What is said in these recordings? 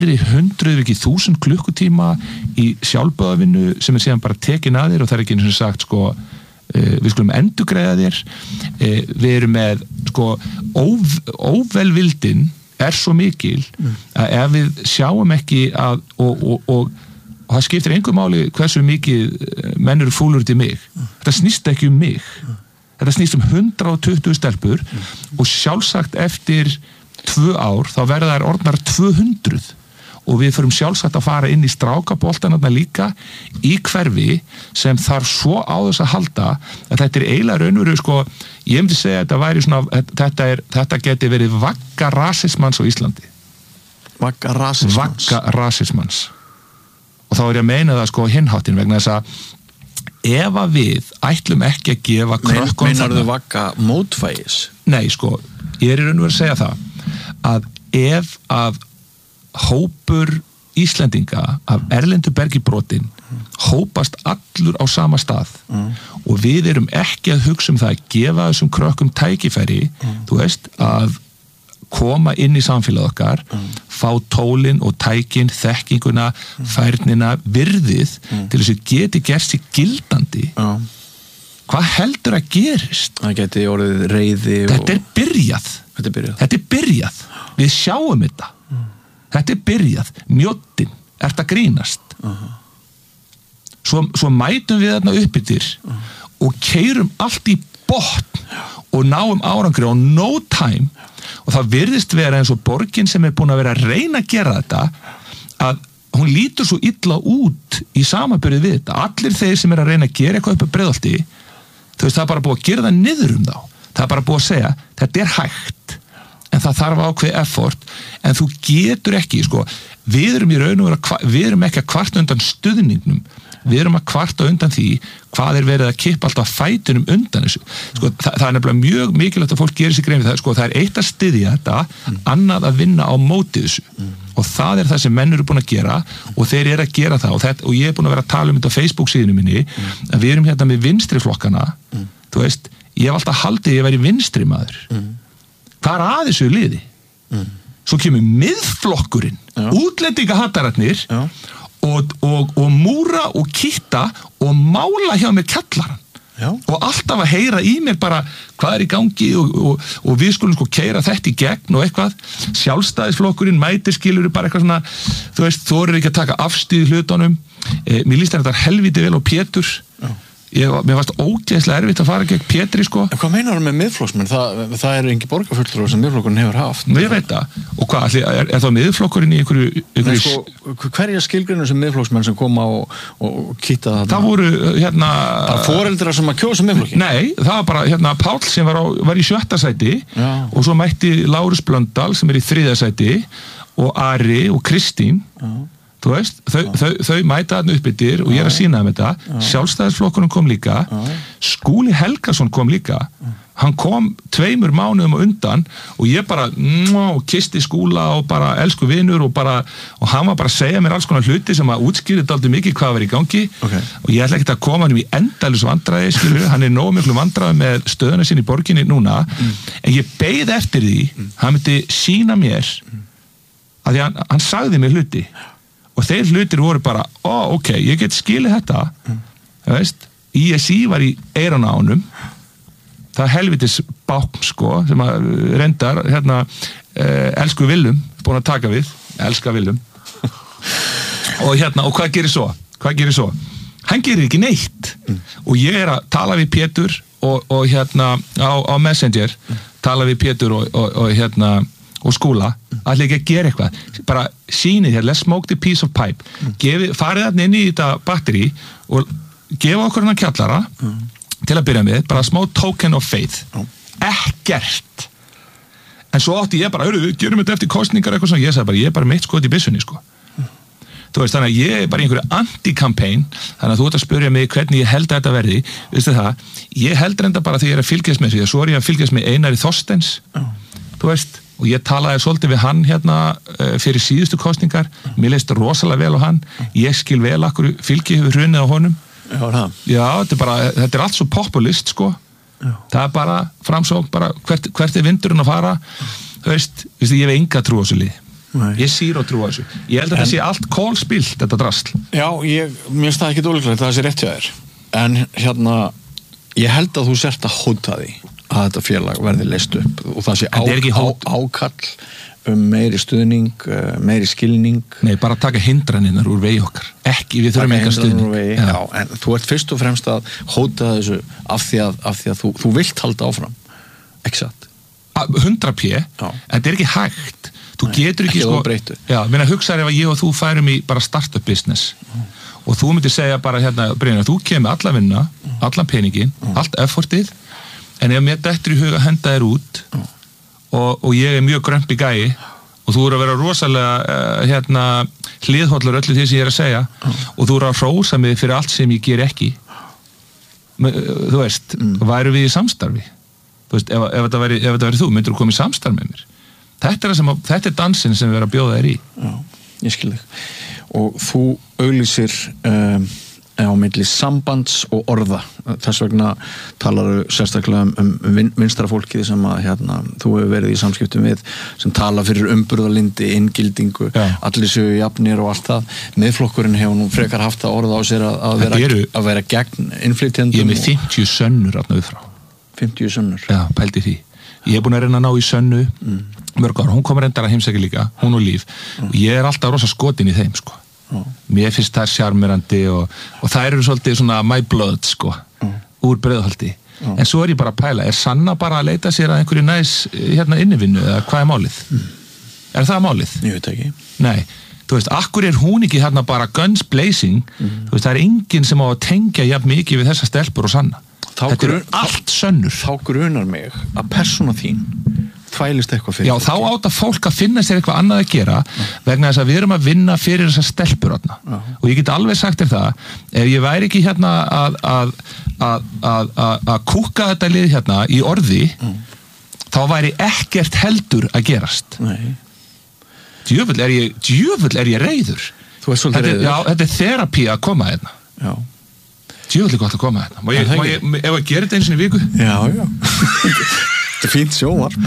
hundruð, ekki 1000 klukkutíma í sjálfboðavinnu sem síðan bara tekin að þér og það ekki eins og sagt sko við skulum endurgreiða þér við erum með sko óvelvildin svo mikil að ef við sjáum ekki að og það skiptir engu máli hversu mikið menn eru fúlur til mig þetta snýst ekki mig þetta snýst 120 stelpur og sjálfsagt eftir 2 ár þá verða þær orðnar 200 og við förum sjálfsagt að fara inn í strákaboltanarna líka í hverfi sem þarf svo á þess að halda að þetta eiginlega raunveru sko, ég myndi segja að þetta væri svona, þetta geti verið vagga rasismans á Íslandi. Vagga rasismans? Vagga rasismans. Og þá ég að meina það sko hinháttin vegna þess að ef að við ætlum ekki að gefa krökkum Meinarðu vagga mótvægis? Nei sko, ég raunveru að segja það að ef að hópur Íslendinga af erlendu bergi brotin hópast allur á sama stað og við erum ekki að hugsa það að gefa þessum krökkum tækifæri þú veist, að koma inn í samfélag okkar fá tólin og tækin, þekkinguna færnina, virðið til þess að geti gerst sig gildandi hvað heldur að gerist? Það geti orðið reiði Þetta er byrjað við sjáum þetta er byrjað, mjóttin ert að grínast svo mætum við þarna uppbyttir og keyrum allt í botn og náum árangri á no time og það virðist vera eins og borgin sem er búin að vera að reyna að gera þetta að hún lítur svo illa út í samanburði við þetta allir þeir sem er að reyna að gera eitthvað upp að Breiðholti þú veist það er bara búið að gera það niður þá það er bara búið að segja, þetta er hægt en það þarf ákveð effort en þú getur ekki, sko við erum í raun og vera, við erum ekki að kvarta undan stuðningnum, við erum að kvarta undan því hvað er verið að kippa alltaf fætunum undan þessu, sko það er nefnilega mjög mikilvægt að fólk gerir sig grein við það, sko það er eitt að styðja þetta, annað að vinna á móti þessu og það er það sem menn eru búin að gera og þeir eru að gera það og ég er búin að vera að tala þetta á Facebook síðunum minni, að við erum hérna með vinstri flokkana, þú veist ég hef alltaf haldið ég væri vinstri maður hvað er að þessu liði? Svo kemur miðflokkurinn, útlendingahattararnir og múra og kitta og mála hjá mér kjallarann og alltaf að heyra í mér bara hvað er í gangi og við skulum sko keyra þetta í gegn og eitthvað sjálfstæðisflokkurinn mætir skilur bara eitthvað svona, þú veist, þorir ekki að taka afstíð hlutunum, mér líst þetta helviti vel á Pétur mér fannst ógeðslega erfitt að fara gegn Pétri sko. En hvað meinar þú með miðflokksmenn? Það er engi borgarfulltrúar sem miðflokkurinn hefur haft. Ég veit það. Og hvað, er þá miðflokkurinn í einhverju... Nei sko, hverja skilgrinu sem miðflokksmenn sem koma og kýta það? Það voru hérna... Það foreldrar sem að kjósa miðflokkin? Nei, það var bara hérna Páll sem var í 7. sæti og svo mætti Lárus Blöndal sem er í 3. sæti og Ari og Kristín þú veist, þau mæta þarna uppbyttir og ég er að sýna þeim þetta Sjálfstæðisflokkurinn kom líka Skúli Helgason kom líka hann kom 2 mánuðum á undan og ég bara kisti Skúla og bara elsku vinur og hann var bara að segja mér alls konar hluti sem að útskýra dálítið mikið hvað var í gangi og ég ætla ekki að koma hann í endalaus vandræði skilur, hann er nóg miklu vandræði með stöðuna sinni í borginni núna en ég beið eftir því hann myndi sýna mér að því hann sagði mér hluti og þeir hlutir voru bara, ok, ég get skilið þetta veist, ISI var í eyranu á honum það helvitis bákn sko sem að reyndar hérna, elsku Willum búin að taka við, elska Willum og hérna, og hvað gerir svo? Hann gerir ekki neitt og ég er að tala við Pétur og hérna á Messenger tala við Pétur og hérna og Skúla, ætla ekki að gera eitthvað bara sýnið hér, let's smoke the piece of pipe farið þarna inn í þetta batteri og gefa okkur hann kjallara til að byrja með, bara smá token of faith ekkert en svo átti ég bara, gerum þetta eftir kosningar eitthvað svona, ég sagði bara, ég er bara meitt skot í byssunni sko þú veist, þannig að ég er bara í einhverju anti-campaign þannig að þú ert að spyrja mig hvernig ég held að þetta verði veistu það, ég held reynda bara þegar ég er að fylgjast með því svo er ég að fylgjast með Einari Þorsteins þú veist og ég talaði svolítið við hann hérna fyrir síðustu kosningar mér leist rosalega vel á hann ég skil vel akkur fylgi hefur hrunið á honum já, þetta er allt svo populist sko það er bara framsókn bara hvert er vindurinn að fara þú veist, ég hef enga trú á þessu lið Ég zero trú á þessu. Ég held að það sé allt kólspilt, þetta drasl. Já, mér finnst það ekki ólíklegt, það sé rétt hjá þér. En hérna, ég held að þú sért að hóta því að þetta félag verði leyst upp og það sé ákall meiri stuðning, meiri skilning. Nei, bara taka hindranirnar úr vegi okkar. Ekki, við þurfum eitthvað stuðning. Já, en þú ert fyrst og fremst að hóta þessu af því að þú vilt halda áfram. Ekki satt. 100p, en þetta ekki hægt. Þú getur ekki breytu. Já, minna hugsaður ef að ég og þú færum í bara startup business og þú myndir segja bara hérna, Brynjar, þú kemur alla vinna, allan peningin, allt effortið, en ef mér dettur í huga að henda þér út og ég er mjög grömpi gæi og þú eru að vera rosalega hliðhollur öllu því sem ég er að segja og þú eru að hrósa mig fyrir allt sem ég ger ekki. Þú veist, væru við í samstarfi? Þú veist, ef þetta væri þú, myndir þú koma í samstarf með mér? Þetta er dansinn sem við erum að bjóða þér í. Já, ég skil þig. Og þú auglýsir á milli sambands og orða. Þess vegna talaru sérstaklega vinstra fólkið sem að þú hefur verið í samskiptum við, sem tala fyrir umburðarlyndi, inngildingu, allir séu jafnir og allt það. Miðflokkurinn hefur nú frekar haft það orð á sér að vera gegn innflytjendum. Ég er með 50 sönnur við frá. 50 sönnur? Já, pældi því. Ég er búin að reyna að ná í Sönnu mörg ára, hún kommer reyndar að heimsækja líka, hún og Líf, og ég er alltaf rosa skotin í þeim, sko. Mér finnst það sjarmerandi og það eru svolítið svona my blood, sko, úr Breiðholti. En svo er ég bara að pæla, er Sanna bara að leita sér að einhverju næs innivinnu, eða hvað er málið? Er það málið? Ég veit ekki. Nei, þú veist, akkur er hún ekki bara guns blazing, þú veist, það er enginn sem á að tengja jafn mikið við þessa stelpur og Sanna. Þetta eru allt sönnur. Þá grunar mig að persóna þín þvælist eitthvað fyrir. Já, þá átt að fólk að finna sér eitthvað annað að gera vegna þess að við erum að vinna fyrir þessar stelpur og ég get alveg sagt þér það, ef ég væri ekki að kúka þetta lið í orði þá væri ekkert heldur að gerast. Nei. Djöfull er ég reiður. Þú ert svolítið reiður. Já, þetta er therapí að koma hérna. Já. Djöfull er gott að koma hérna. Má ég ef að gera þetta einu sinni í viku? Já. Þetta er fínt sjónvarp.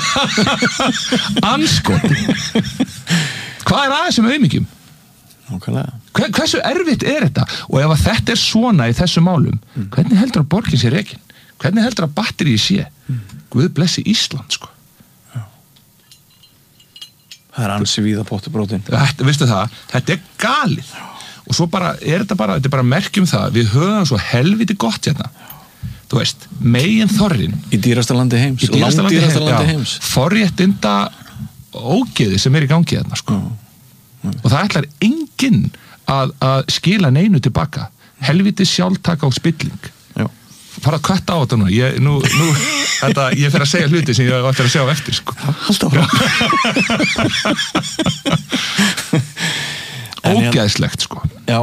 Anskot. Hvað er aðeins sem auðmyggjum? Nákvæmlega. Hversu erfitt er þetta? Og ef að þetta er svona í þessu málum, hvernig heldur að borgin sé rekin? Hvernig heldur að batteríi sé? Guð blessi Ísland, sko. Já. Það er ansi víða pottubrótin. Veistu það? Þetta er galið. Og svo bara, þetta er bara merkjum það, við höfum svo helviti gott hérna. Þú veist, megin þorrin í dýrasta landi heims, langdýrasta landi heims, forréttinda ógeði sem er í gangi þarna, sko. Og það ætlar enginn að skila neinu tilbaka. Helviti sjálftaka og spilling. Já. Fara að kvætta á þetta núna. Ég fer að segja hluti sem ég ætlar að segja á eftir, sko. Halda áfram. Ógeðslegt, sko. Já,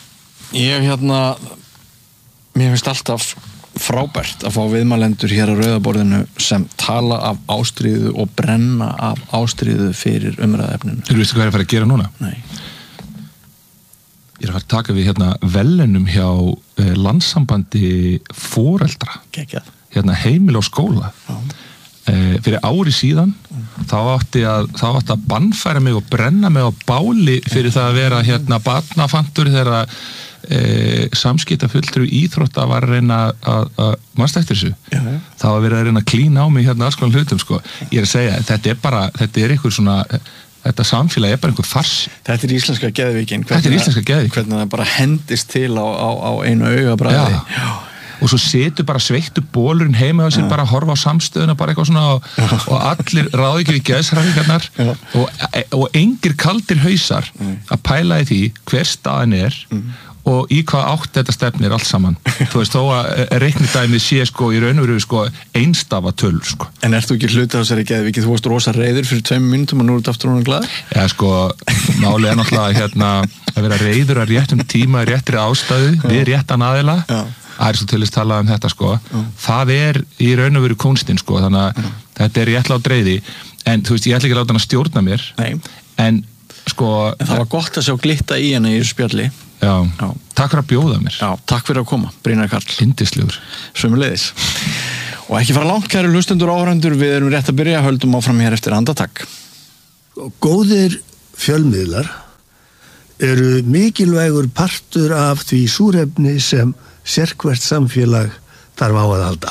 mér finnst alltaf frábært að fá viðmælendur hér á Rauðaborðinu sem tala af ástríðu og brenna af ástríðu fyrir umræðaefninu. Þú veistu hvað ég er að fara að gera núna? Nei. Ég er að fara að taka við velunum hjá landssambandi foreldra. Geggjað. Heimili og skóla. Fyrir ári síðan þá átti að bannfæra mig og brenna mig á báli fyrir það að vera barnafantur þegar samskiptafulltrúi íþrótta var að reyna að mannst eftir þessu. Það var verið að reyna að klína á mig alls konar hlutum, sko. Ég er að segja, þetta er einhver svona, þetta samfélag er bara einhver farsi. Þetta er íslenska geðvíkin. Þetta er íslenska geðvíkin. Hvernig það bara hendist til á einu augabragði. Já. Og svo setur bara sveittu bólurinn heima á sér, bara að horfa á samstöðuna, bara eitthvað svona og allir ráði ekki við geðsræfingarnar og engir kaldir hausar að pæla í því hver staðan er og í hvað átt þetta stefnir allt saman. Þú veist, þó að reiknidæmið sé sko í raun og veru einstafa tölur, sko. En ert þú ekki hluti á þessari geðvíki? Þú varst rosa reiður fyrir 2 mínútum og nú ert aftur hún glaður? Já, sko, málið er náttúrulega að vera reiður að réttum tíma, réttri ástæðu, við réttan aðila. Aristóteles talaði um þetta, sko. Það er í raun og veru kúnstin, sko, þannig að þetta er réttlátt reiði, en þú veist, ég ætla ekki að láta hann að stjórna mér. Nei. En sko en það var gott að sjá glitta í henni í spjalli. Já. Takk fyrir að bjóða mér. Já, takk fyrir að koma, Brynjar Karl. Yndislegur. Sömuleiðis. Og ekki fara langt, kæru hlustendur og áhorfendur, við erum rétt að byrja, höldum áfram hér eftir andartak. Góðir fjölmiðlar eru mikilvægur partur af því súrefni sem sérhvert samfélag þarf á að halda.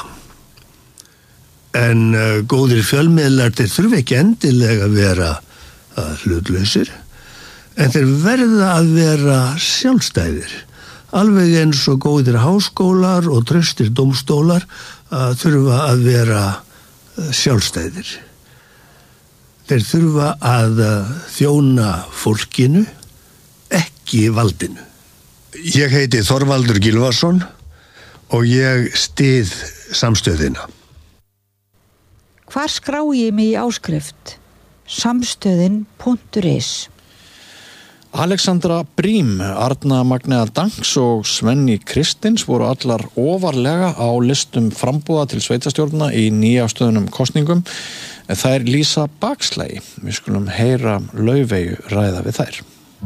En góðir fjölmiðlar þeir þurfa ekki endilega að vera hlutlausir, en þeir verða að vera sjálfstæðir. Alveg eins og góðir háskólar og traustir dómstólar þurfa að vera sjálfstæðir. Þeir þurfa að þjóna fólkinu, ekki valdinu. Ég heiti Þorvaldur Gylfason og ég styð samstöðina. Hvar skrái ég mig í áskrift? Samstöðin.is. Alexandra Brím, Arna Magnea Danks og Svenni Kristins voru allar ofarlega á listum frambúða til sveitastjórna í nýafstöðunum kosningum. Þær lýsa bakslagi. Við skulum heyra Laufeyju ræða við þær.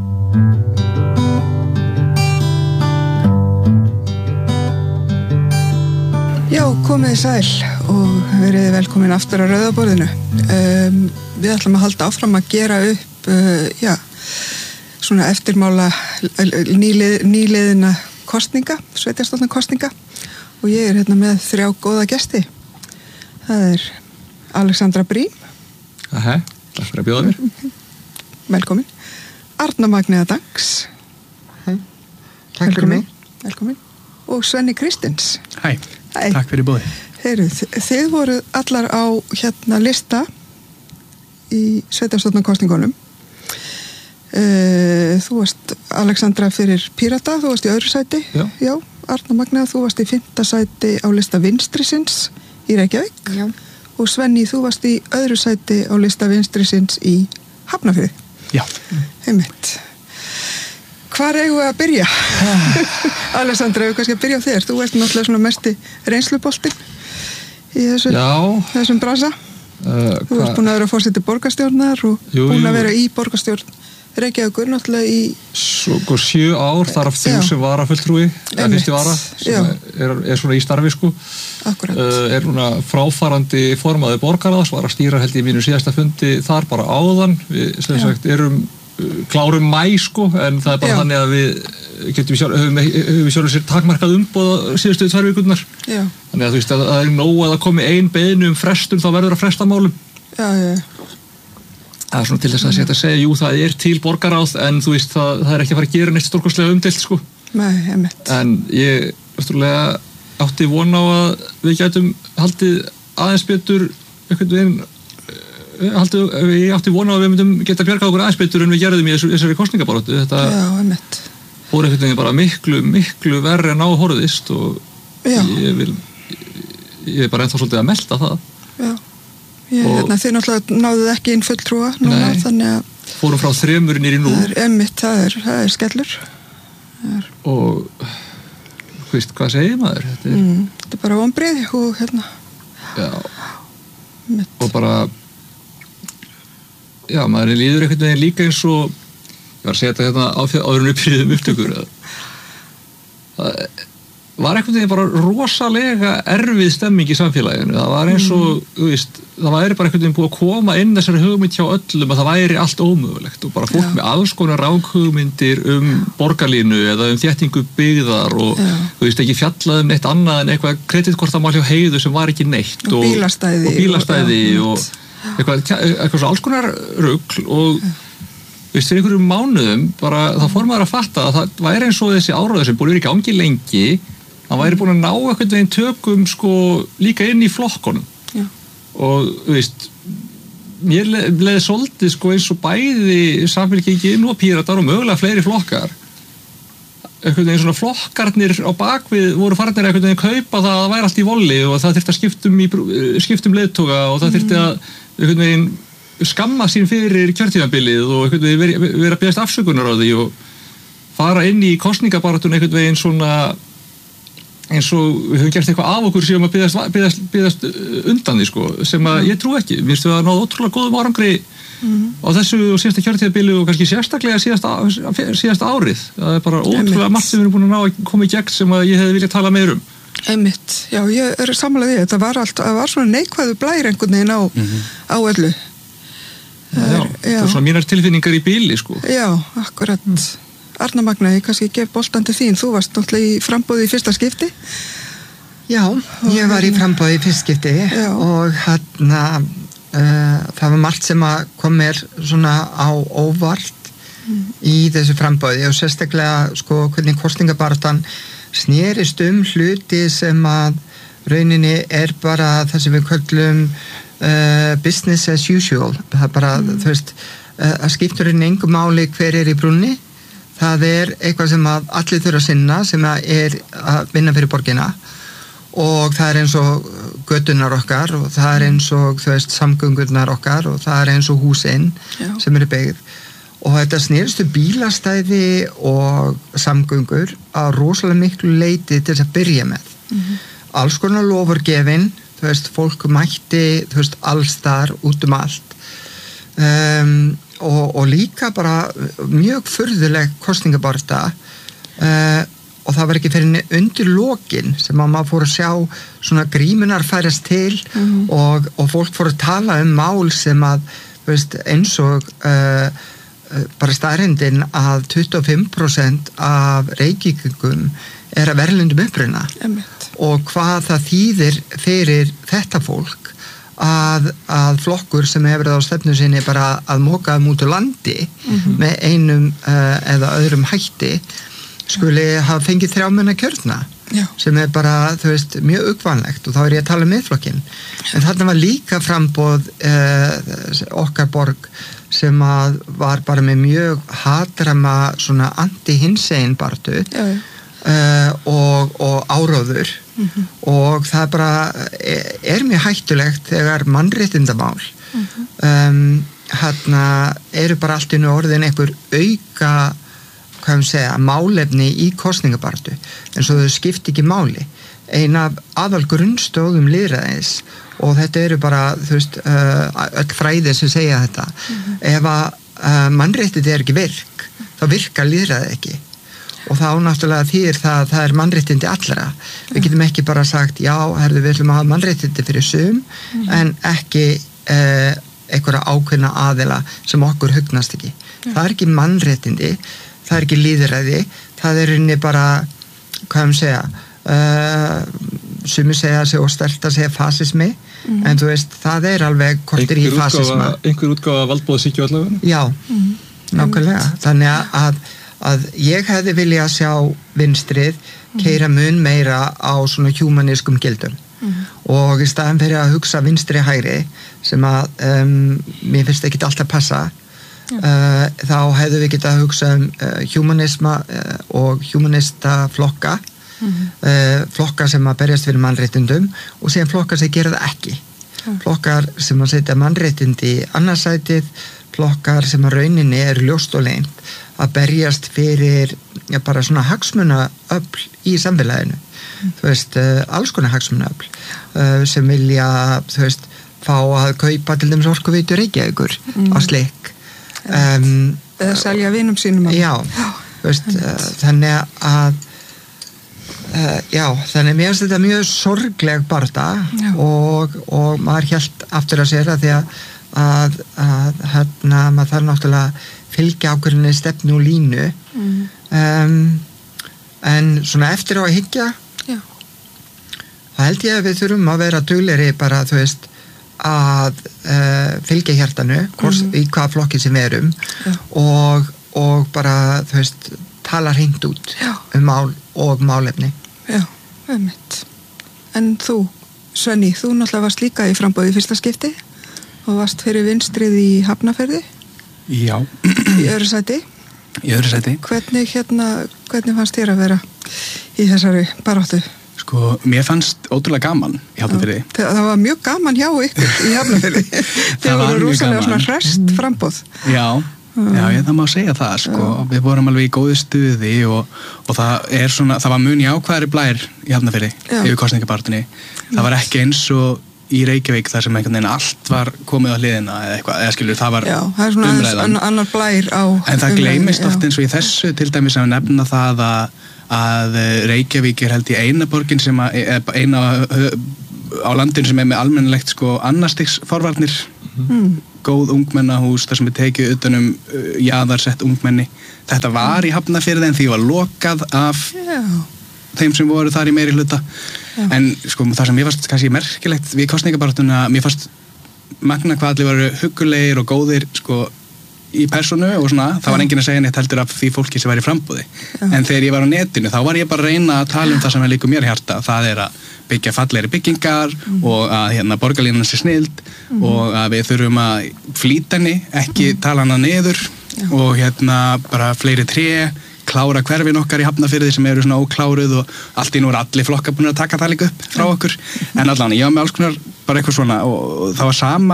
Já, komið sæl og verið velkomin aftur á Rauðaborðinu. Við ætlum að halda áfram að gera upp, svona eftirmála nýliðina kosninga, sveitarstjórnar kosninga, og ég hérna með 3 góða gesti. Það Alexandra Brím. Takk fyrir að bjóða mér. Velkomin. Arna Magnea Danks. Takk fyrir mig. Velkomin. Og Svenni Kristins. Hæ. Takk fyrir bóði. Þið voru allar á lista í sveitarstjórnarkosningunum. Þú varst Alexandra fyrir Pírata, þú varst í öðru sæti. Já. Arna Magnea, þú varst í 5. sæti á lista Vinstrisins í Reykjavík. Já. Og Svenni, þú varst í öðru sæti á lista Vinstrisins í Hafnarfirði. Já. Einmitt. Hvar eigum við að byrja? Alexandra, við kannski að byrja á þér. Þú ert náttúrulega svona mesti reynsluboltinn í þessum brasa. Þú ert búin að vera forseti borgarstjórnar og búin að vera í borgarstjórn Reykjavíkur náttúrulega í... Svo 7 ár, þar af 3 sem varafulltrúi, eða fyrsti vara, sem svona í starfi, sko. Akkurat. Núna fráfarandi formaður borgarráðs, var að stýra held í mínu síðasta fundi þar bara áðan. Við, sem sagt, klárum mæ, sko, en það bara þannig að við höfum sjálfur sér takmarkað umboð síðustu 2 vikurnar. Já. Þannig að þú veist að það nóg að það komi ein beiðni frestun, þá verður að fresta málum. Já. Það svona til þess að setja að segja, jú, það til borgarráð, en þú veist, það ekki að fara að gera neitt stórkostlega umdeilt, sko. Nei, einmitt. En ég, náttúrulega, átti von á að við gætum haldið aðeins betur, ég átti von á að við myndum geta bjargað okkur aðeins betur en við gerðum í þessari kosningabaráttu. Þetta fór einhvern veginn bara miklu verri en á horfðist og ég bara ennþá svolítið að melta það. Já. Þið náttúrulega náðuð ekki inn fulltrúa núna, þannig að fórum frá 3 niður í 0. Það er skellur. Og veist, hvað segir maður? Þetta er bara vonbrigði og Já. Og bara maður líður einhvern veginn líka eins og ég var að segja þetta áður en við upptökur það var einhvern veginn bara rosalega erfið stemming í samfélaginu. Það var eins og, þú veist, það væri bara einhvern veginn búið að koma inn þessari hugmynd hjá öllum að það væri allt ómögulegt og bara fólk með alls konar ranghugmyndir borgarlínu eða þéttingu byggðar og þú veist ekki fjallað neitt annað en eitthvað kreditkortamál hjá Heiðu sem var ekki neitt og bílastæði og eitthvað svo alls konar rugl og veist, fyrir einhverjum mánuðum bara það fór maður að fatta að það væri eins og þessi áráður sem búið í gangi lengi hann væri búin að ná einhvern veginn tökum sko líka inn í flokkunum. Já. Og þú veist mér leiði svolítið sko eins og bæði Samfylkingin og Píratar og mögulega fleiri flokkar einhvern veginn svona flokkarnir á bakvið voru farnir einhvern veginn kaupa það að það væri allt í volli og það þyrfti að skiptum leiðtoga og það þyrfti að einhvern veginn skamma sín fyrir kjörtímabilið og einhvern veginn vera að biðjast afsökunar á því og fara inn í kosningabaráttuna einhvern veginn svona eins og við höfum gert eitthvað af okkur sem að biðjast undan því sko, sem að ég trú ekki. Mér finnst við að náða ótrúlega góðum árangri á þessu og síðasta kjörtímabili og kannski sérstaklega síðasta árið. Það er bara ótrúlega margt sem við erum búin að ná að koma í gegn sem að ég hefði viljað tala meir um. Einmitt, já, ég sammála því. Það var svona neikvæðu blær einhvern veginn á öllu. Það svona mínar tilfinningar í bíli, sko. Já, akkurat. Arna Magna, ég kannski gef boltan til þín. Þú varst náttúrulega í framboði í fyrsta skipti. Já, ég var í framboði í fyrsta skipti og það var margt sem að kom mér svona á óvart í þessu framboði og sérstaklega sko hvernig kosningabaráttan snerist hluti sem að rauninni bara það sem við köllum business as usual. Það bara, þú veist, að skiptur engu máli hver í brúnni. Það eitthvað sem að allir þurfa að sinna sem að vinna fyrir borgina og það eins og götunar okkar og það eins og þú veist samgöngurnar okkar og það eins og húsin sem byggð og þetta snerist bílastæði og samgöngur á rosalega miklu leyti til þess að byrja með alls konar lofurgefin þú veist, fólk mætti þú veist, alls þar út allt og líka bara mjög furðuleg kosningabaráttu og það var ekki fyrir undir lokin sem að maður fór að sjá svona grímunar færast til og fólk fór að tala mál sem að veist, eins og bara staðreyndin að 25% af Reykvíkingum að verðlundum uppruna og hvað það þýðir fyrir þetta fólk að flokkur sem hefur verið á stefnu sinni bara að moka út úr landi með einum eða öðrum hætti skuli hafa fengið 3 manna kjörna sem bara, þú veist, mjög uggvænlegt og þá ég að tala Miðflokkinn en þarna var líka framboð okkar borg sem að var bara með mjög hatrama svona anti-hinsegin baráttu og áróður og það bara mjög hættulegt þegar mannréttindamál hérna bara allt í orðin einhver auka hvað við segja, málefni í kosningabaráttu en svo þau skipti ekki máli ein af aðal grunnstóðum lýðræðis og þetta bara þú veist, öll fræði sem segja þetta ef að mannréttindi ekki virk þá virkar lýðræði ekki og þá náttúrulega þýðir það mannréttindi allra við getum ekki bara sagt já, við ætlum að hafa mannréttindi fyrir sum en ekki einhverja ákveðna aðila sem okkur hugnast ekki það ekki mannréttindi það ekki lýðræði, það inni bara, hvað segja, sumir segja sig og stelta segja fasismi, en þú veist, það alveg kortir í fasisma. Einhver útgáfa valdboðshyggju allavega? Já, nákvæmlega. Þannig að ég hefði viljað sjá vinstrið keyra mun meira á svona humanískum gildum og í staðan fyrir að hugsa vinstri hægri sem að mér finnst ekki alltaf passa þá hefðu við getað að hugsa humanisma og humanista flokka flokka sem að berjast fyrir mannréttindum og síðan flokkar sem gera það ekki flokkar sem að setja mannréttindi í annarsætið, flokkar sem að rauninni ljóst og leynt að berjast fyrir bara svona hagsmunaöfl í samfélaginu þú veist, alls konar hagsmunaöfl sem vilja, þú veist, fá að kaupa til dæmis Orkuveitu Reykjavíkur á sleik eða selja vinum sínum já, veist, þannig að þannig mér finnst þetta mjög sorgleg baráttu og maður hélt aftur að sér að því að hérna maður þarf náttúrulega fylgja ákveðinni stefnu og línu en svona eftir á að hyggja þá held ég að við þurfum að vera duglegri bara þú veist að fylgja hjartanu í hvaða flokki sem við erum og bara þú veist tala hreint út mál og málefni En þú, Svenni, þú náttúrulega varst líka í framboði í fyrsta skipti og varst fyrir vinstrið í Hafnarfirði Já Í öðru sæti Hvernig fannst þér að vera í þessari baráttu? Sko, mér fannst ótrúlega gaman í Hafnarfirði. Það var mjög gaman hjá ykkur í Hafnarfirði. Þið voru rosalega svona hrest framboð. Já, það má segja það, sko. Við vorum alveg í góðu stuði og það var mun jákvæðari blær í Hafnarfirði yfir kosningabaráttunni. Það var ekki eins og í Reykjavík þar sem einhvern veginn allt var komið á hliðina eða eitthvað, eða skilur, það var umræðan. Já, það er svona annar blær á en það gleymist oft eins og í þessu til dæmis að nefna það að Reykjavík held í eina borgin sem eina á landinu sem með almennilegt sko annarstigs forvarnir góð ungmennahús þar sem við tekið utanum jaðarsett ungmenni. Þetta var í Hafnarfirði en því var lokað af þeim sem voru þar í meiri hluta. En sko það sem mér fannst kannski merkilegt við kosningabaráttuna, mér fannst magna hvað allir voru huggulegir og góðir sko í persónu og svona, það var enginn að segja neitt heldur af því fólki sem var í frambúði. En þegar ég var á netinu, þá var ég bara að reyna að tala um það sem er líka mér hjarta, það er að byggja fallegri byggingar og að borgarlínan sé snild og að við þurfum að flýta henni, ekki tala hana niður og bara fleiri tré, klára hverfin okkar í Hafnarfirði sem eru svona ókláruð og allt í nú allir flokkar búin að taka það líka upp frá okkur. En allan, ég var með alls konar bara eitthvað svona og það var sama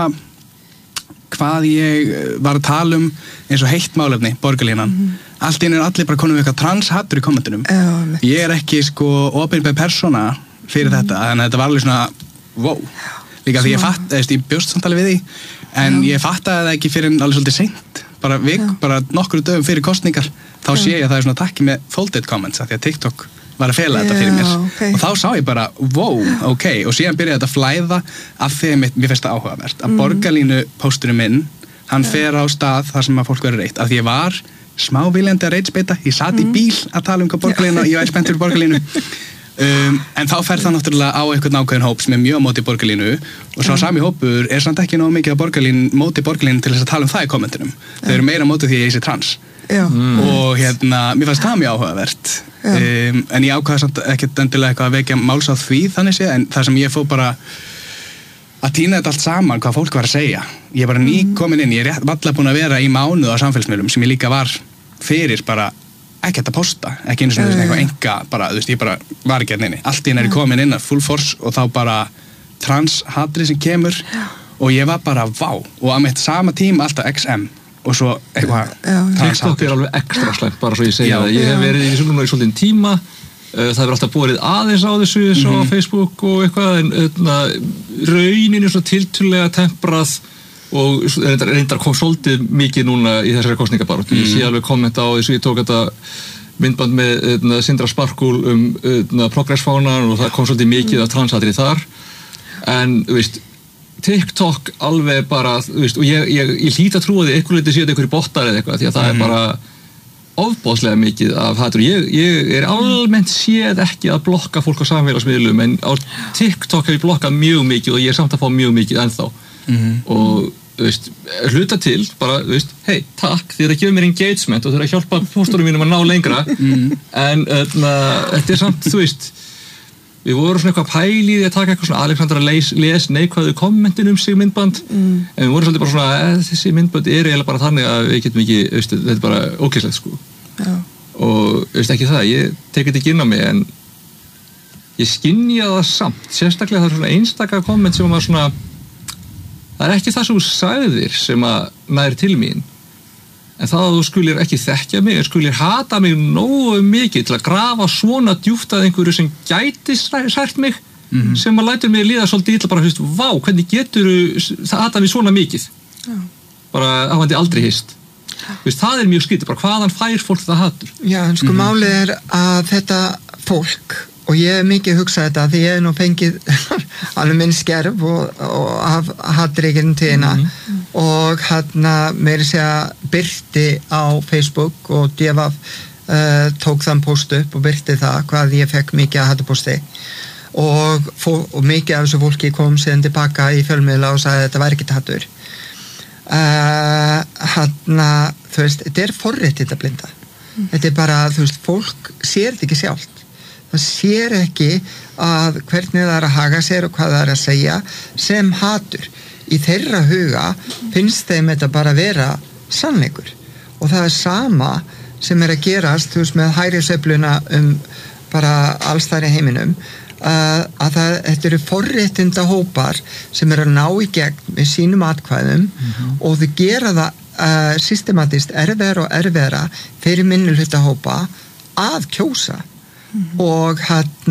hvað ég var að tala um eins og heitt málefni, borgarlínan. Allt í einu allir bara konum við eitthvað transhattur í kommentunum. Ég er ekki sko opinber persóna fyrir þetta, en þetta var alveg svona wow. Líka því ég bjóst samtali við því, en ég fattaði það ekki fyrir alveg svolítið seint, bara nokkru dögum fyrir kostningar, þá sé ég að það er svona takki með folded comments, því að TikTok var að fela þetta fyrir mér og þá sá ég bara, wow, ok, og síðan byrjaði þetta að flæða af því að mér finnst það áhugavert að borgarlínu pósturinn minn, hann fer á stað þar sem að fólk verður reitt, af því ég var smá viljandi að reitsbeita, ég sat í bíl að tala um hvað borgarlínu, ég var spennt fyrir borgarlínu en þá fer það náttúrulega á einhvern ákveðin hóp sem er mjög móti borgarlínu og svo sami hópur er samt ekki nóg mikið móti borgarlínu til þess að tala um það í kommentunum, þau eru meira móti því að ég sé trans og mér fannst það mjög áhugavert en ég ákvaði samt ekkert endilega eitthvað að vekja máls á því þannig sé, en það sem ég fór bara að týna þetta allt saman hvað fólk var að segja, ég er bara komin inn, ég er varla búin að vera í mánuð á samfélagsmiðlum sem ég líka var fyrir bara ekkert að posta, ekki einu svona eitthvað enga bara, ég bara var ekki hérna inni allt í henni er ég komin inn að full force og þá bara transhatri sem kemur og ég var bara vá og að mitt sama tíma alltaf XM og svo eitthvað TikTok er alveg ekstra slæmt bara svo ég segja það, ég hef verið í svona í svolítinn tíma það hefur alltaf borið aðeins á þessu svo á Facebook og eitthvað en rauninu svo tiltölulega temprað og reyndar kom svolítið mikið núna í þessari kosningabaráttu. Ég sé alveg kommenta á þessu, ég tók þetta myndband með Sindra Sparkúl progressfánan og það kom svolítið mikið af transatri þar en TikTok alveg bara og ég hlýt að trúa því einhver leyti séu einhverjir bottar eða eitthvað því að það er bara ofboðslega mikið af hatur. Ég er almennt séð ekki að blokka fólk á samfélagsmiðlum en á TikTok hef ég blokkað mjög mikið og ég er samt að fá mjög mikið ennþá og hluta til bara, hei, takk þið er að gefa mér engagement og þið er að hjálpa póstunum mínum að ná lengra en þetta er samt, við vorum svona eitthvað pæli í því að taka eitthvað svona Alexandra les neikvæðu kommentin sig myndband en við vorum svolítið bara svona þessi myndband er eiginlega bara þannig að við getum ekki þetta er bara ókeyslegt sko og ekki það, ég tek þetta ekki inn á mig en ég skynja það samt sérstaklega það er svona einstaka komment sem var svona það er ekki það sem þú sagðir sem að nær til mín en það að þú skulir ekki þekkja mig skulir hata mig nógu mikið til að grafa svona djúpt að einhverju sem gæti sært mig sem að lætur mig líða svolítið illa bara vá, hvernig getur það hata mig svona mikið bara hafandi aldrei hist það er mjög skrítið, bara hvaðan fær fólk það hatur? Já, en sko málið er að þetta fólk og ég hef mikið hugsað þetta því ég hef nú fengið alveg minn skerf og af hattrykinn til hérna og meira segja birti á Facebook og Devaf tók þann post upp og birti það hvað ég fekk mikið að hattuposti og mikið af þessu fólki kom síðan tilbaka í fjölmiðla og sagði að þetta væri ekki hattur þetta er forréttindablinda þetta er bara, fólk sér þetta ekki sjálft það sér ekki að hvernig það er að haga sér og hvað það er að segja sem hatur. Í þeirra huga finnst þeim þetta bara vera sannleikur og það er sama sem er að gerast með hægri sveifluna bara alls þar í heiminum að þetta eru forréttinda hópar sem eru að ná í gegn með sínum atkvæðum og þau gera það systematist erfiðara fyrir minnihluta hópa að kjósa og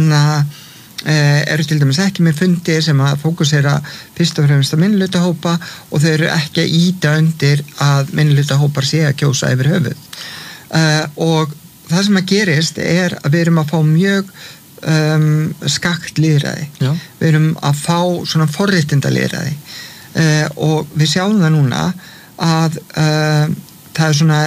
eru til dæmis ekki með fundir sem að fókusera fyrst og fremst að minnihlutahópa og þau eru ekki að ýta undir að minnihlutahópar sé að kjósa yfir höfuð og það sem að gerist er að við erum að fá mjög skakt lýðræði við erum að fá svona forréttinda lýðræði og við sjáum það núna að það svona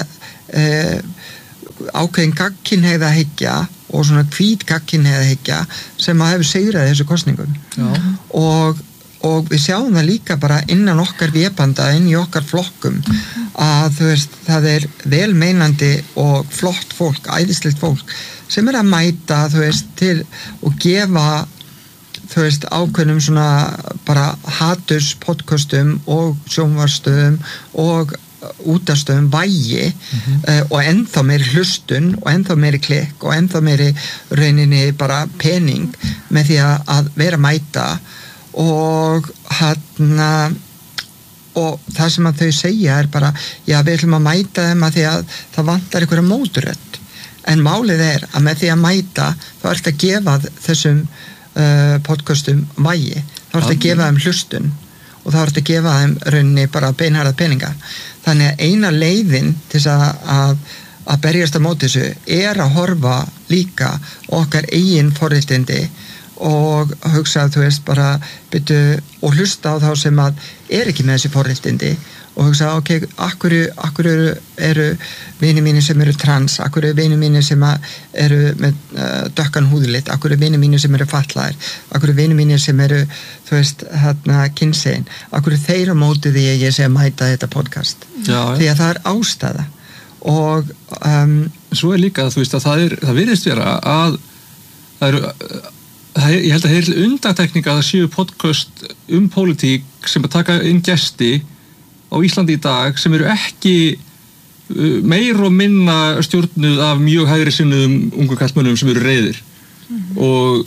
ákveðin gagnkynhneigða hyggja og svona hvít gagnkynhneigða hyggja sem að hefur sigrað þessu kosningum og við sjáum það líka bara innan okkar vébanda, inn í okkar flokkum að þú veist, það velmeinandi og flott fólk, æðislegt fólk sem að mæta, þú veist, til og gefa, þú veist, ákveðnum svona bara haturs podcastum og sjónvarsstöðum og útastöðum vægi og ennþá meiri hlustun og ennþá meiri klikk og ennþá meiri rauninni bara pening með því að vera mæta og og það sem að þau segja bara, já við ætlum að mæta þeim að því að það vantar einhverja móturödd en málið að með því að mæta þá er þetta að gefa þessum podcastum vægi, þá er þetta að gefa þeim hlustun og þá er þetta að gefa þeim rauninni bara beinharða peninga þannig að eina leiðin til að berjast á móti þessu að horfa líka okkar eigin forréttindi og hugsa þú veist bara og hlusta á þá sem að ekki með þessi forréttindi og hugsa ok, akkur eru vinir mínir sem eru trans, akkur eru vinir mínir sem eru með dökkan húðlit, akkur eru vinir mínir sem eru fatlaðir, akkur eru vinir mínir sem eru þú veist, kynsegin akkur eru þeir á móti því að ég sé að mæta þetta podcast því að það er ástæða og svo líka þú veist að það virðist vera að það eru ég held að það undantekning að það séu podcast pólitík sem að taka inn gesti á Íslandi í dag sem eru ekki meir og minna stjórnuð af mjög hægri sinnuðum ungu kallmönnum sem eru reiðir og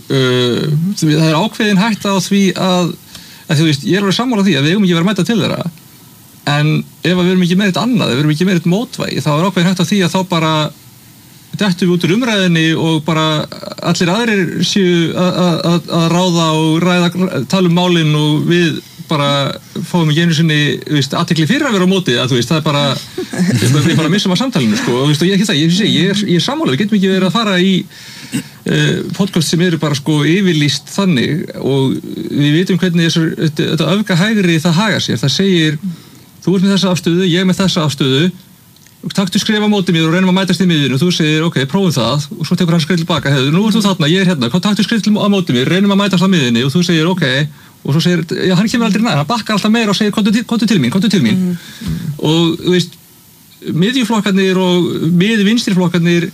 það ákveðin hætta á því að þú veist, ég alveg sammála því að við eigum ekki verið að mæta til þeirra en ef við erum ekki með eitt annað, ef við erum ekki með eitt mótvægi þá ákveðin hætta á því að þá bara dettum við út úr umræðinni og bara allir aðrir séu að ráða og tala málin og við bara fáum ekki einu sinni athygli fyrir að vera á móti að þú veist, það bara við bara missum að samtalinu sko og ég er sammála, við getum ekki verið að fara í podcast sem eru bara sko yfirlýst þannig og við vitum hvernig þetta öfgahægri það hagar sér, það segir þú ert með þessa afstöðu, ég með þessa afstöðu taktu skrifa á móti mér og reynum að mætast í miðjunni og þú segir, ok, prófum það og svo tekur hann skrif tilbaka, nú ert þú þarna, ég hérna taktu skrif á móti mér, reynum að mætast á miðjunni og þú segir, ok, og svo segir já, hann kemur aldrei nær, hann bakkar alltaf meira og segir komdu til mín og þú veist, miðjuflokkarnir og miðvinstriflokkarnir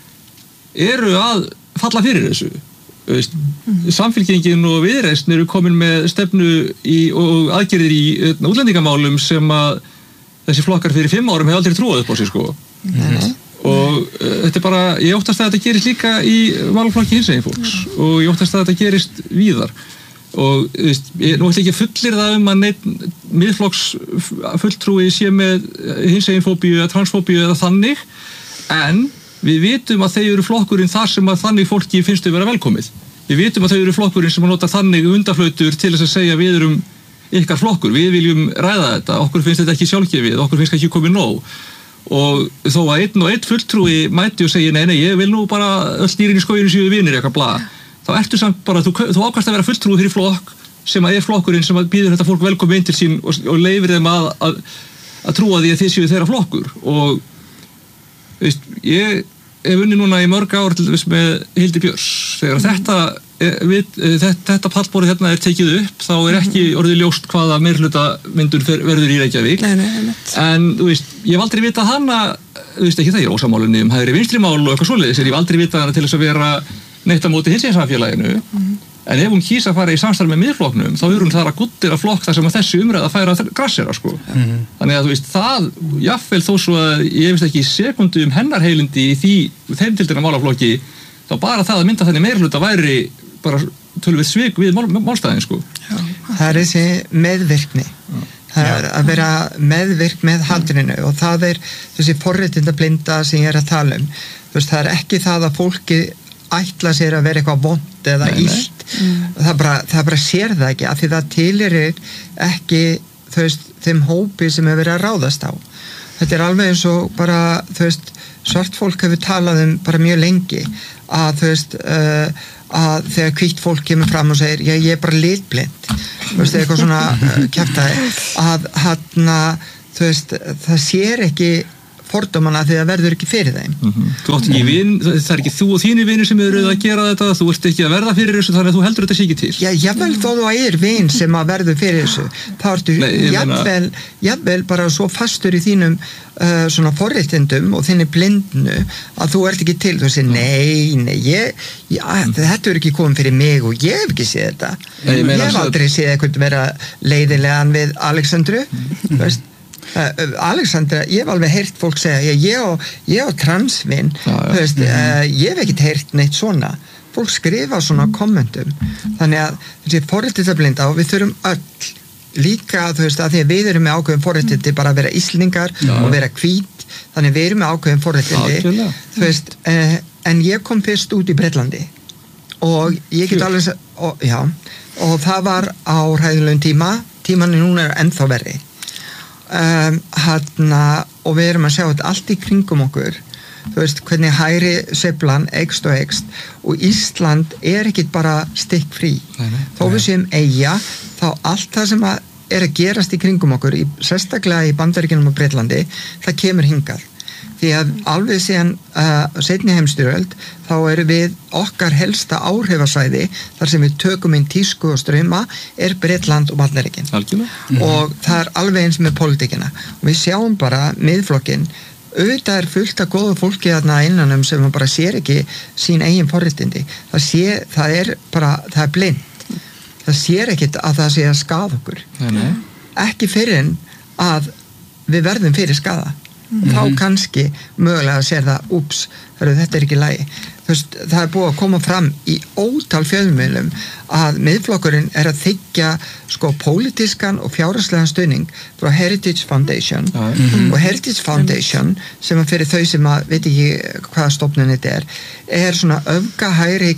eru að falla fyrir þessu veist, samfylkingin og Viðreisn eru komin með stefnu og aðgerðir í útlendingamálum sem að þessi flokkar fyrir 5 árum hefur aldrei trúað upp á sig sko og þetta bara, ég óttast að þetta gerist líka í málaflokki hinsegin fólks og ég óttast að þetta gerist víðar og nú ætla ekki að fullir það að neitt miðflokks fulltrúi sé með hinseginfóbíu eða transfóbíu eða þannig en við vitum að þeir eru flokkurinn þar sem að þannig fólki finnst þau vera velkomið við vitum að þau eru flokkurinn sem að nota þannig undanflautur til þess að segja við erum ykkar flokkur, við viljum ræða þetta okkur finnst þetta ekki sjálfgefið, okkur finnst ekki komið nóg og þó að einn fulltrúi mæti og segi nei, ég vil nú bara öll dýrin í skóginu séu vinir eitthvað bla, þá ertu samt bara þú ákvæmst að vera fulltrúi fyrir flokk sem að er flokkurinn sem að býður þetta fólk velkomið inn til sín og leifir þeim að trúa því að þið séu þeirra flokkur og veist, ég hef unni núna í mörg ár til þess með Hildi Björns þegar þetta pallborðið hérna er tekið upp þá er ekki orðið ljóst hvaða meirhluta myndun verður í Reykjavík en þú veist, ég hef aldrei vitað hana þú veist ekki það, ég er ósammálinni hægri vinstrimál og eitthvað svoleiðis, ég hef aldrei vitað hana til þess að vera neitt á móti hinseginsamfélaginu en ef hún kýs að fara í samstarf með miðflokknum þá er hún þar að guttir að flokk þar sem að þessi umræða færa grassera sko þannig að þú veist, það, jafnvel þó svo að ég veist ekki sekundu hennar heilindi í þeim tildina málaflokki þá bara það að mynda þenni meirhluta væri bara tölvið svik við málstæðin sko. Það er þessi meðvirkni það er að vera meðvirk með handrinu og það er þessi forréttindablinda sem ég er að tala þú veist, það er ekki það að fólki ætla sér að vera eitthvað vont eða illt það bara sér það ekki af því það tilheyrir ekki þú veist, þeim hópi sem hefur verið að ráðast á þetta alveg eins og bara, þú veist, svart fólk hefur talað bara mjög lengi að, þú veist, að þegar hvítt fólk kemur fram og segir ég bara litblind, þú veist, eitthvað svona kjaftaði, að þú veist, það sér ekki fordómana því það verður ekki fyrir þeim. Þú átt ekki vin, það ekki þú og þínir vinir sem eru að gera þetta, þú ert ekki að verða fyrir þessu, þannig að þú heldur þetta sé ekki til. Já, jafnvel þó þú er vin sem að verður fyrir þessu, þá ertu jafnvel bara svo fastur í þínum svona forréttindum og þinni blindnu að þú ert ekki til, þú veist, þetta er ekki komið fyrir mig og ég hef ekki séð þetta. Ég hef aldrei séð eitthvað vera leiðilegan við Alexandru, þú veist. Alexandra, ég hef alveg heyrt fólk segja ég á transvin, þú veist, ég hef ekkert heyrt neitt svona, fólk skrifa svona kommentum, þannig að þessi forréttindablinda og við þurfum öll líka, þú veist, að því að við erum með ákveðin forréttindi bara að vera Íslendingar og vera hvít, þannig við erum með ákveðin forréttindi, þú veist, en ég kom fyrst út í Bretlandi og ég get alveg og það var á hræðilegum tíman núna er ennþá verri. Og við erum að sjá þetta allt í kringum okkur, þú veist, hvernig hægri sveiflan eykst og Ísland er ekki bara stikkfrí, þó við séum eyja, þá allt það sem er að gerast í kringum okkur, sérstaklega í Bandaríkjunum og Bretlandi, það kemur hingað, því að alveg síðan seinni heimsstyrjöld þá erum við okkar helsta áhrifasvæði þar sem við tökum inn tísku og strauma er Bretland og Bandaríkin og það er alveg eins með pólitíkina og við sjáum bara miðflokkinn, auðvitað er fullt af góðu fólki þarna innanum sem bara sér ekki sín eigin forréttindi, það er blind, það sér ekkit að það sé að skaða okkur, ekki fyrir en að við verðum fyrir skaða. Þá kannski mögulega sér það þetta er ekki lagi, það er búið að koma fram í ótal fjölmiðlum að miðflokkurinn er að þiggja sko pólitískan og fjárhagslegan stuðning frá Heritage Foundation og Heritage Foundation sem að fyrir þau sem að veit ekki hvaða stofnun þetta er svona öfgahægri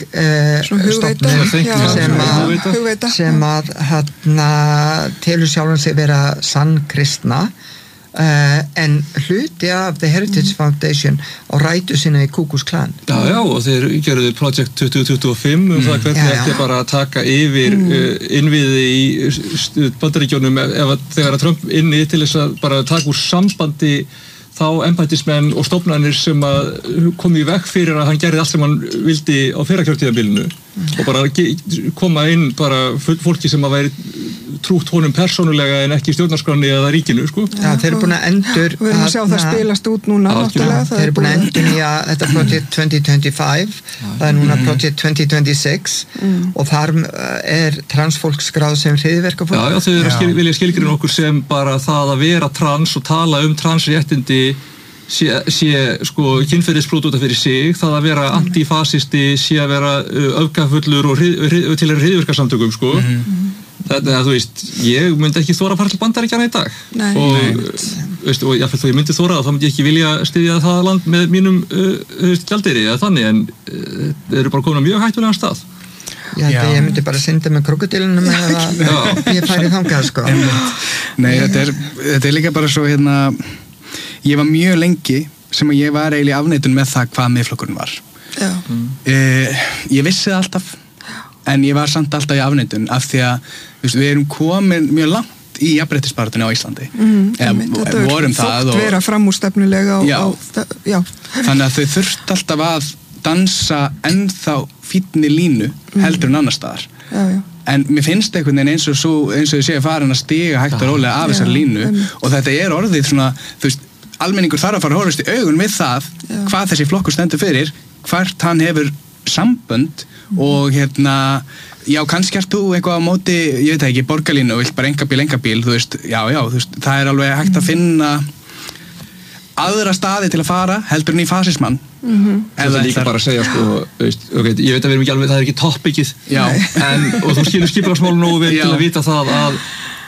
stofnun sem að telur sjálfan sig vera sann kristna en hluti af The Heritage Foundation á rætu sinna í Ku Klux Klan. Já, og þeir gerðu Project 2025 það hvernig ekki bara að taka yfir innviði í Bandaríkjunum þegar að Trump inni til þess að bara taka úr sambandi þá embættismenn og stofnanir sem að komi í veg fyrir að hann gerði allt sem hann vildi á fyrrakjörtíðabilinu og bara koma inn bara fólki sem að væri trútt honum persónulega en ekki stjórnarskráni eða ríkinu, sko. Já, þeir eru búin að endur við erum að sjá það spilast út núna þeir eru búin að endur nýja þetta Project 2025 það er núna Project 2026 og þar er transfólk skráð sem hryðjuverkafólk. Já, þau vilja skilgreina okkur sem bara það að vera trans og tala transréttindi sé sko kynferðisbrot út af fyrir sig, það að vera antifasisti sé að vera öfgafullur og til hryðjuverkasamtökum, sko. Þetta, þú veist, ég myndi ekki þóra að fara til Bandaríkjanna í dag og jáfnveg þó ég myndi þóra þá myndi ég ekki vilja styðja það land með mínum gjaldeyri eða þannig en þeir eru bara komin á mjög hættulegan stað. Ég myndi bara synda með krokodilunum eða ég færi þangað, sko. Nei, þetta er líka bara svo ég var mjög lengi sem að ég var eiginlega afneitun með það hvað miðflokkurinn var. Ég vissi það alltaf en ég var samt alltaf í afneitun af því að við erum komin mjög langt í jafnréttisbaráttunni á Íslandi vorum það og vera framúrstefnulega þannig að þau þurft alltaf að dansa ennþá fínni línu heldur en annar staðar en mér finnst einhvern veginn eins og þau séu farin að stiga hægt og rólega af þessar línu og þetta er orðið svona, þú veist, almenningur þarf að fara að horfast í augun við það hvað þessi flokkur stendur fyrir, hvert hann hefur sambönd og já, kannski ert þú eitthvað á móti, ég veit ekki, borgarlínu og vilt bara engabíl, þú veist, þú veist, það er alveg hægt að finna aðra staði til að fara heldur en í fasismann. Það er líka bara að segja, sko, veist, ég veit að við erum ekki alveg, það er ekki toppikið, og þú skilur skipulagsmálum nógu vel til að vita það að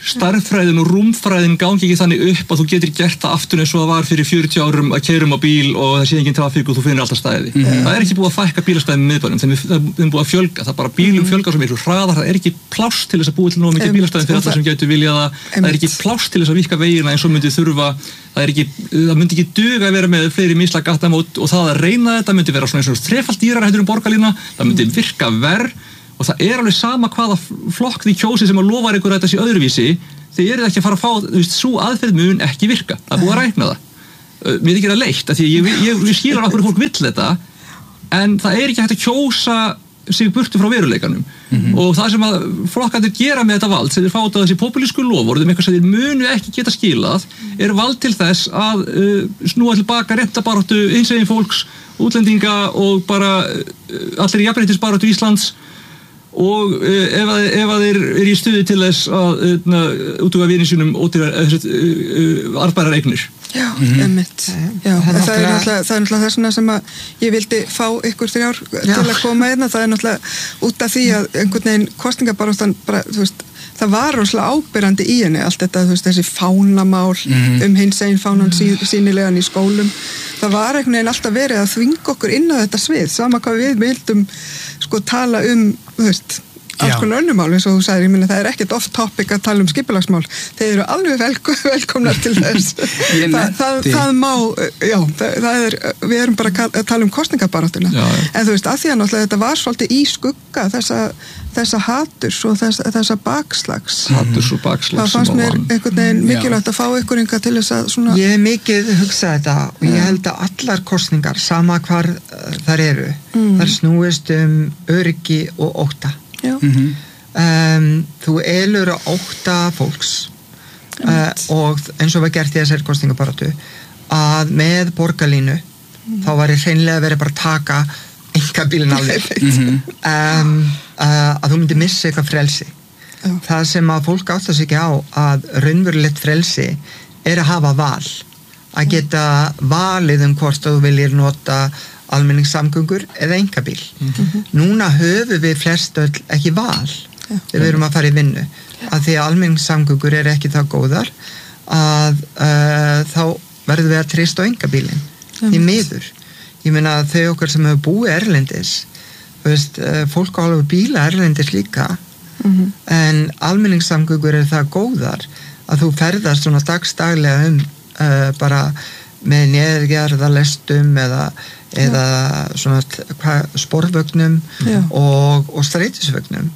stærðfræðin og rúmfræðin gangi ekki þannig upp að þú getur gert það aftur eins og það var fyrir 40 árum að keyra á bíl og það sé engin trafík og þú finnir alltaf stæði. Það er ekki búið að fækka bílastæðum í miðbænum, það er búið að fjölga, það bara bílum fjölga svo miklu hraðar, það er ekki pláss til þess að búið til nógu mikið bílastæðum fyrir alla sem gætu vilja það er ekki pláss til þess að víkka vegina eins og myndi þurfa, það myndi ekki duga að vera með fleiri mislæg gattamót og það að reyna þetta myndi vera svona eins og þrefalt dýrara heldur borgarlína, það myndi virka verr og það er alveg sama hvaða flokk því kjósi sem að lofar ykkur þetta sé öðruvísi þið eruð ekki að fara að fá, svo aðferð mun ekki virka, það er búið að rækna það mér þykir það leitt, af því ég skilur okkur fólk vill þetta, en það er ekki hægt að kjósa sig burtu frá veruleikanum og það sem að flokkarnir gera með þetta vald, sem þeir fáta þessi populísku lofvörðum, eitthvað sem þeir munu ekki geta skilað, er vald til þess að snúa tilbaka réttabaráttu hinsegin fólks, útlendinga og bara allir í jafnréttisbaráttu Íslands og ef að þeir eru í stuði til þess að útúga vinið sínum arðbærar eignir. Já, einmitt. Já, það er náttúrulega þessuna sem að ég vildi fá ykkur 3 til að koma hérna, það er náttúrulega út af því að einhvern veginn kosningabaráttan bara, þú veist, það var rosalega ábyrrandi í henni, allt þetta, þú veist, þessi fánamál hinsegin fánan sýnilegan í skólum, það var einhvern veginn alltaf verið að þvinga okkur inn á þetta svið, sama hvað við vildum sko tala þú veist, alls konar önnumál eins og þú sagðir, ég minna það er ekkert off topic að tala skipulagsmál, þeir eru alveg velkomnar til þess það má, já, við erum bara að tala kosningabaráttuna, en þú veist, að því að náttúrulega þetta var svolítið í skugga þessa haturs og þessa bakslags það fannst mér einhvern veginn mikilvægt að fá ykkur til þess að svona ég hef mikið hugsað þetta og ég held að allar kosningar, sama hvar þar eru þar snúist öryggi og ótta þú elur að ótta fólks og eins og var gert í þessari kosningabaráttu að með borgarlínu þá var ég hreinlega verið bara að taka einkabílinn af þér að þú myndir missa eitthvað frelsi það sem að fólk átta sig ekki á að raunverulegt frelsi er að hafa val að geta valið hvort að þú viljir nota almenningssamgöngur eða einkabíl núna höfum við flest öll ekki val þegar við erum að fara í vinnu að því að almenningssamgöngur er ekki það góðar að þá verðum við að treysta á einkabílinn í miður, ég meina þau okkar sem hefur búið erlendis þú veist, fólk á alveg bíla erlendis líka en almenningssamgöngur er það góðar að þú ferðast svona dagstaglega bara með neðgerðalestum eða svona sporvögnum og strætisvögnum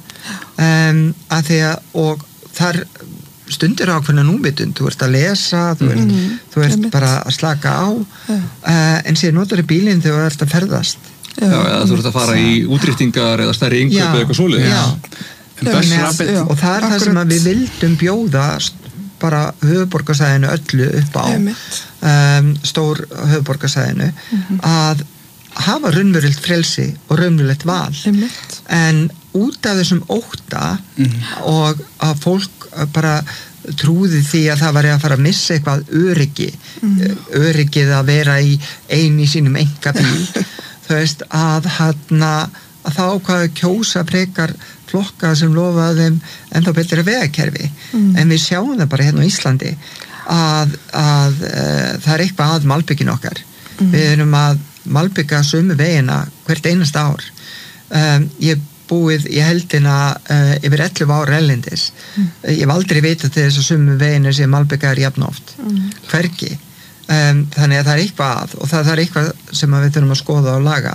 að því að og þar stundir ákveðna núvitund, þú ert að lesa þú ert bara að slaka á en síðan notar bílinn þegar þú ert að ferðast eða þú ert að fara í útrýttingar eða stærri innkaup eða eitthvað svoleiðis og það er það sem að við vildum bjóða bara höfuðborgarsvæðinu öllu upp á stór höfuðborgarsvæðinu að hafa raunverulegt frelsi og raunverulegt val en út af þessum ótta og að fólk bara trúði því að það var að fara að missa eitthvað öryggið að vera í sínum einkabíl þú veist að þá hvað kjósa frekar flokka sem lofaði þeim ennþá betra vegakerfi en við sjáum það bara hérna á Íslandi að það er eitthvað að malbyggin okkar við erum að malbygga sömu vegina hvert einasta ár ég búið í heldina yfir 11 ára erlendis ég hef aldrei vitað til þess að sömu vegina sem malbyggar jafnóft hvergi þannig að það er eitthvað og það er eitthvað sem við þurfum að skoða og laga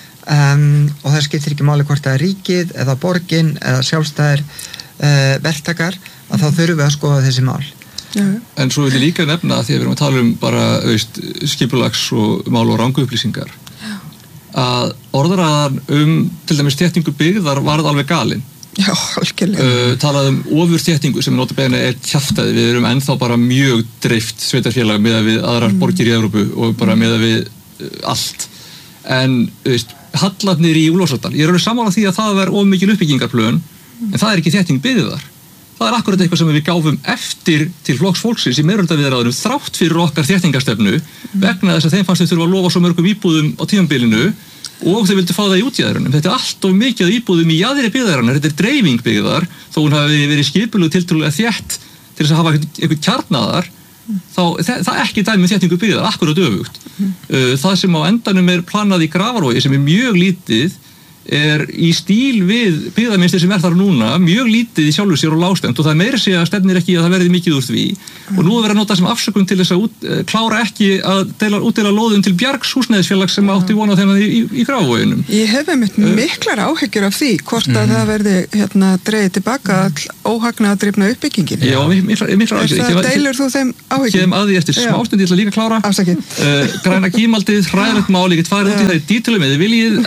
og það skiptir ekki máli hvort það er ríkið eða borgin eða sjálfstæðir verktakar að þá þurfum við að skoða þessi mál En svo vil ég líka nefna því að við erum að tala bara skipulags og mál og ranguupplýsingar að orðræðan til dæmis þéttingu byggðar varð alveg galin Já, algjörlega talað ofurþéttingu sem notabene er kjaftaði við erum ennþá bara mjög dreift sveitarfélag miðað við aðrar borgir í Evrópu og bara miðað við allt en hallarnir í Úlfarsárdal ég er alveg sammála því að það var of mikil uppbyggingarplön en það er ekki þétting byggðar það er akkurat eitthvað sem við gáfum eftir til flokks fólksins í meirihlutaviðræðunum þrátt fyrir okkar þéttingarstefnu vegna þess að þeim fannst þau þurfa að lofa svo mörgum íbúðum á tímabilinu og þau vildu fá það í útjaðrunum þetta er allt of mikið íbúðum í jaðri byggðarinnar þetta er dreifing byggðar þó hún hafi verið skipulögð tiltölulega þétt til þess að hafa einhvern kjarnaðar, þá það er ekki dæmi þéttingu byggðar, akkurat öfugt. Það sem á endanum planað í Grafarvogi sem mjög lítið í stíl við byggðarmynstir sem þar núna, mjög lítið í sjálfu sér og lágstemt og það meira sé að stefnir ekki að það verði mikið úr því og nú verið að nota sem afsökun til þess að klára ekki að útdeila lóðum til Bjargs húsnæðisfélags sem átti von á þeim í Grafarvoginum. Ég hef einmitt miklar áhyggjur af því hvort að það verði dregið tilbaka óhagnaðardrifna uppbyggingin. Já, miklar áhyggjur. Deilur þú þeim áhyggjur? Kem að því eftir smástund, ég ætla líka að klára. Afsakið. Græna gímaldið, hræðilegt mál, ég get farið út í það í dítilum eða viljið,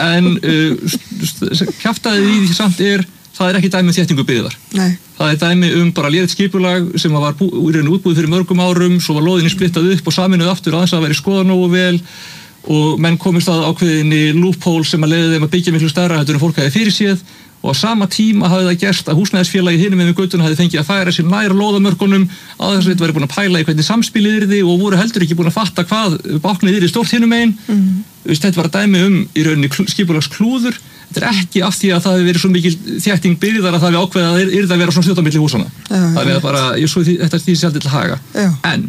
en kjaftaðið í því samt það ekki dæmi þéttingu byggðar. Nei. Það dæmi bara lélegt skipulag sem var útbúið fyrir mörgum árum, svo var lóðinni splittað upp og saminuð aftur aðeins að vera skoðað nógu vel og menn komist að ákveðinni loophole sem að leiði þeim að byggja miklu stærra heldur en fólk hefði fyrir séð og á sama tíma hafði það gerst að húsnæðisfélagið hinum með göttuna hafði fengið að færa sér nær lóðamörkunum á þess að þetta væri búin að pæla í hvernig samspilið yrði og voru heldur ekki búin að fatta hvað báknið yrði stórt hinum megin. Þetta var dæmi í rauninni skipulagsklúður. Þetta ekki af því að það hefði verið svo mikil þétting byggðar að það hefði ákveðið að yrði að vera svona stjórn á milli húsana. Það er bara, þetta er því sjálf til haga. En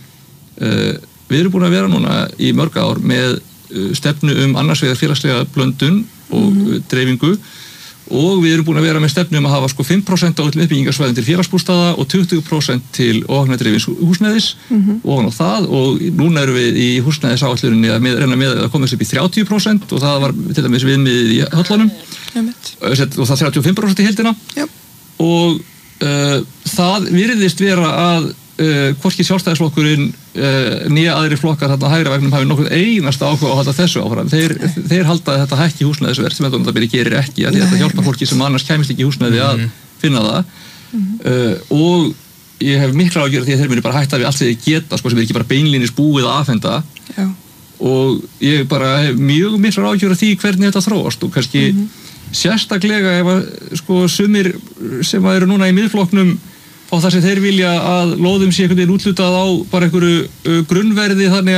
við erum búin að vera núna í mörg ár með stefnu annars vegar félagslega blöndun og dreifingu og við erum búin að vera með stefnu að hafa 5% á öllum uppbyggingarsvæðum til félagsbústaða og 20% til óhagnaðardrifins húsnæðis ofan á það og núna erum við í húsnæðisáætluninni að reyna með að komast upp í 30% og það var til dæmis viðmiðið í höllunum og það 35% í heildina og það virðist vera að hvorki sjálfstæðisflokkurinn nýja aðri flokkar þarna hægri vegnum hafi nokkuð einasta áhuga að halda þessu áfram. Þeir halda að þetta hækki húsnæðisverð sem þetta gerir ekki að þetta hjálpa fólki sem annars kæmist ekki í húsnæði að finna það og ég hef mikla ágjör því að þeir muni bara hætta við allt þegar þeir geta sem er ekki bara beinlínis búið að afhenda og ég bara hef mjög mikla ágjör því hvernig þetta þróast og kannski sérstaklega ef að sumir sem eru núna í miðflokknum og það sem þeir vilja að lóðum sé einhvern veginn útlutað á bara einhverju grunnverði þannig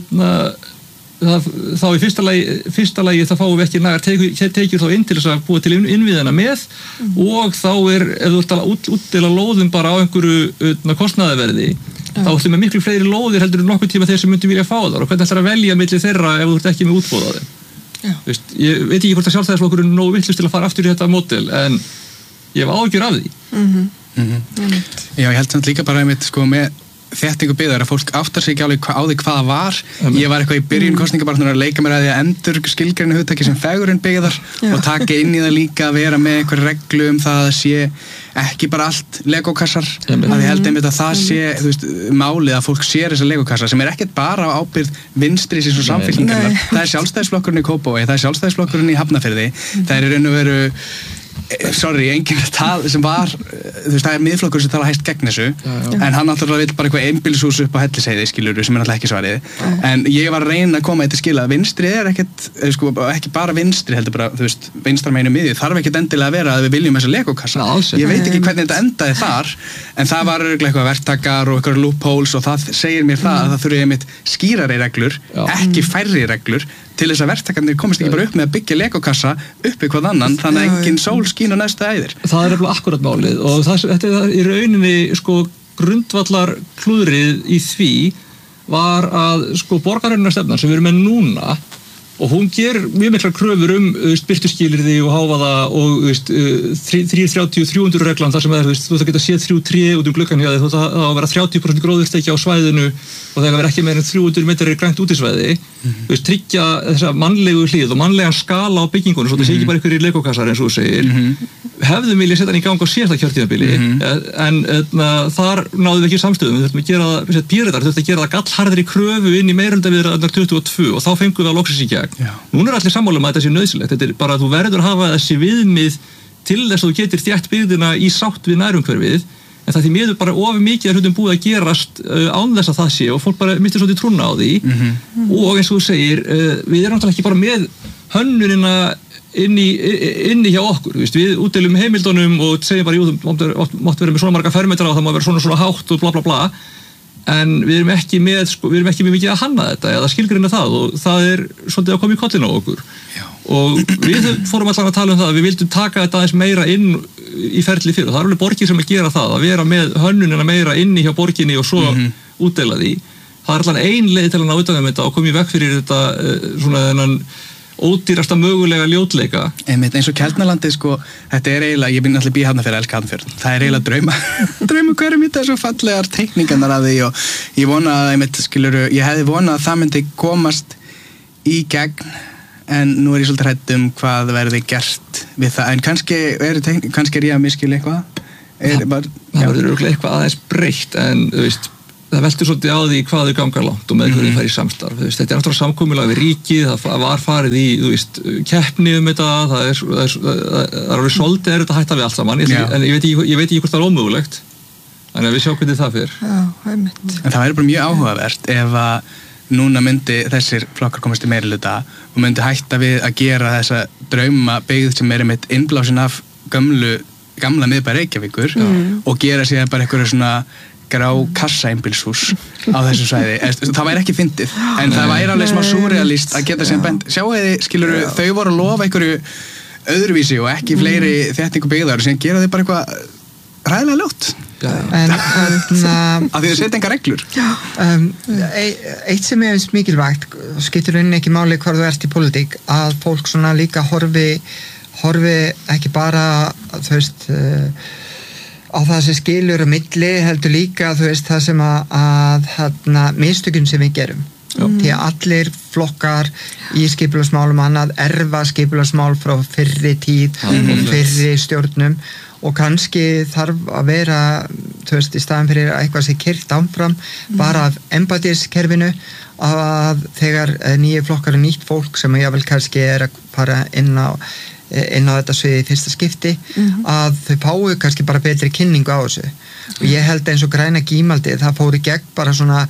að þá í fyrsta lagi það fáum við ekki nægar tekjur þá inn til þess að búa til innviðina með og þá ef þú ert að útdeila lóðum bara á einhverju kostnaðarverði þá ertu með miklu fleiri lóðir heldur en nokkuð tíma þeir sem myndi vilja fá þar og hvernig ætlar að velja milli þeirra ef þú ert ekki með útboð á þeim. Ég veit ekki hvort að sjálfstæðisflokkurinn er nógu vitlaus til að fara aftur í þetta módel en ég hef áhyggjur af því. Já, ég held samt líka bara með þéttingu byggðar að fólk áttar sig ekki alveg á því hvað það var. Ég var eitthvað í byrjun kosningabaratunar að leika mér að því að endur skilgreina hugtaki sem fegurinn byggðar og taka inn í það líka að vera með einhver reglu það sé ekki bara allt legokassar að ég held einmitt að það sé málið að fólk sér þessa legokassa sem ekkert bara á ábyrgð vinstri síns og samfylkingarnar. Það er sjálfstæðisflokkurinn í Kópavogi, það er sjálfstæðisflokkurinn í Hafnarfirði, það er í raun og veru enginn sem var það er miðflokkur sem tala hæst gegn þessu en hann náttúrulega vill bara eitthvað einbýlishús upp á Hellisheiði skilurðu sem náttúrulega ekki svarið en ég var að reyna að koma þetta skila að vinstri ekkert, ekki bara vinstri heldur bara, vinstra meginu miðju þarf ekkert endilega að vera að við viljum þessa legokassa ég veit ekki hvernig þetta endaði þar en það var eitthvað verktakar og eitthvað loopholes og það segir mér það að það þurfi einmitt skýrari reglur ekki færri reglur til þess að verktakarnir komast ekki bara upp með að byggja legokassa uppi hvað annan þannig að engin sól skín á næstu æðir. Það er alveg akkurat málið og þetta er í rauninni grundvallar klúðrið í því var að borgarönnarstefnan sem við erum með núna og hún gerir mjög miklar kröfur birtuskilyrði og hávaða og 330-300 reglan þar sem þú það geta séð 3 tré út gluggan hjá þig þú það að vera 30% gróðursteki á svæðinu og þegar verður ekki meira en 300 metrar grænt útisvæði tryggja þessa mannlegu hlið og mannlegan skala á byggingunum svo það sé ekki bara einhverjir legokassar eins og þú segir hefðum viljað setja hann í gang á síðasta kjörtímabili en þar náðum við ekki samstöðum við þurftum að gera Píratar þurftum að gera það gallharðri kröfu inn í meirihlutaviðræðurnar 22 og þá fengum við að loksins í gegn núna allir sammála að þetta sé nauðsynlegt þetta bara að þú verður að hafa þessi viðmið til þess að þú getur þétt byggðina í sátt við nærumhverfið en það því miður bara of mikið hlutum búið að gerast án þess að það sé og fólk bara mistir svolítið trúna á því og eins og þú segir við erum náttúrulega ekki bara með hönnunina inni hjá okkur við útdeilum heimildunum og segjum bara jú, þú mátt vera með svona marga fermetra og það má vera svona hátt og bla bla bla en við erum ekki með mikið að hanna þetta eða skilgreina það og það er svolítið að koma í kollinu á okkur og við fórum allan að tala um það að við vildum taka þetta aðeins meira inn í ferli fyrir og það alveg borgir sem að gera það að vera með hönnunina meira inni hjá borginni og svo útdeila því. Það allan ein leið til að ná utan þetta og koma í veg fyrir þetta svona þennan ódýrasta mögulega ljótleika. Einmitt, eins og Keldnalandið sko, þetta eiginlega, ég náttúrulega býð Hafnarfjörð, elska Hafnarfjörð. Það eiginlega drauma hverjum þetta svo fallegar teikningarnar að því og ég vona að, einmitt, ég hefði vonað að það myndi komast í gegn en nú ég svolítið hrædd hvað verði gert við það, en kannski er ég að miskila eitthvað. Það verður örugglega eitthvað aðeins breytt en, þú veist, það veltur svolítið á því hvað þau ganga langt og með hverju fær í samstarf. Þetta náttúrulega samkomulag við ríkið, það var farið í, þú veist, keppni þetta, það er alveg svolítið þetta hætta við allt saman, en ég veit ekki hvort það er ómögulegt. Þannig að við sjá hvernig það fer. Já, einmitt. En það væri bara mjög áhugavert ef að núna myndi þessir flokkar komast í meirihluta og myndi hætta við að gera þessa draumabyggð sem einmitt innblásin af gamla miðbæ Reykjavíkur og gera síðan bara einhverju svona grá kassaeinbýlshús á þessu svæði. Það væri ekki fyndið, en það væri alveg smá surrealist að geta sem bent. Sjáu þið, skilurðu, þau voru að lofa einhverju öðruvísi og ekki fleiri þéttingu byggðar og síðan gera þau bara eitthvað ræðilega ljótt. En að því þau setja engar reglur. Eitt sem er mikilvægt, skiptir rauninni ekki máli hvar þú ert í pólitík, að fólk svona líka horfi ekki bara, þú veist, á það sem skilur á milli heldur líka þú veist það sem að mistökin sem við gerum því að allir flokkar í skipulagsmálum annað erfa skipulagsmál frá fyrri tíð og fyrri stjórnum og kannski þarf að vera þú veist í staðan fyrir eitthvað sem keyrt áfram bara af empatískerfinu að þegar nýju flokkar er nýtt fólk sem jável kannski er að fara inn á þetta sviði í fyrsta skipti að þau fáu kannski bara betri kynningu á þessu og ég held eins og græna gímaldi það fóru gegn bara svona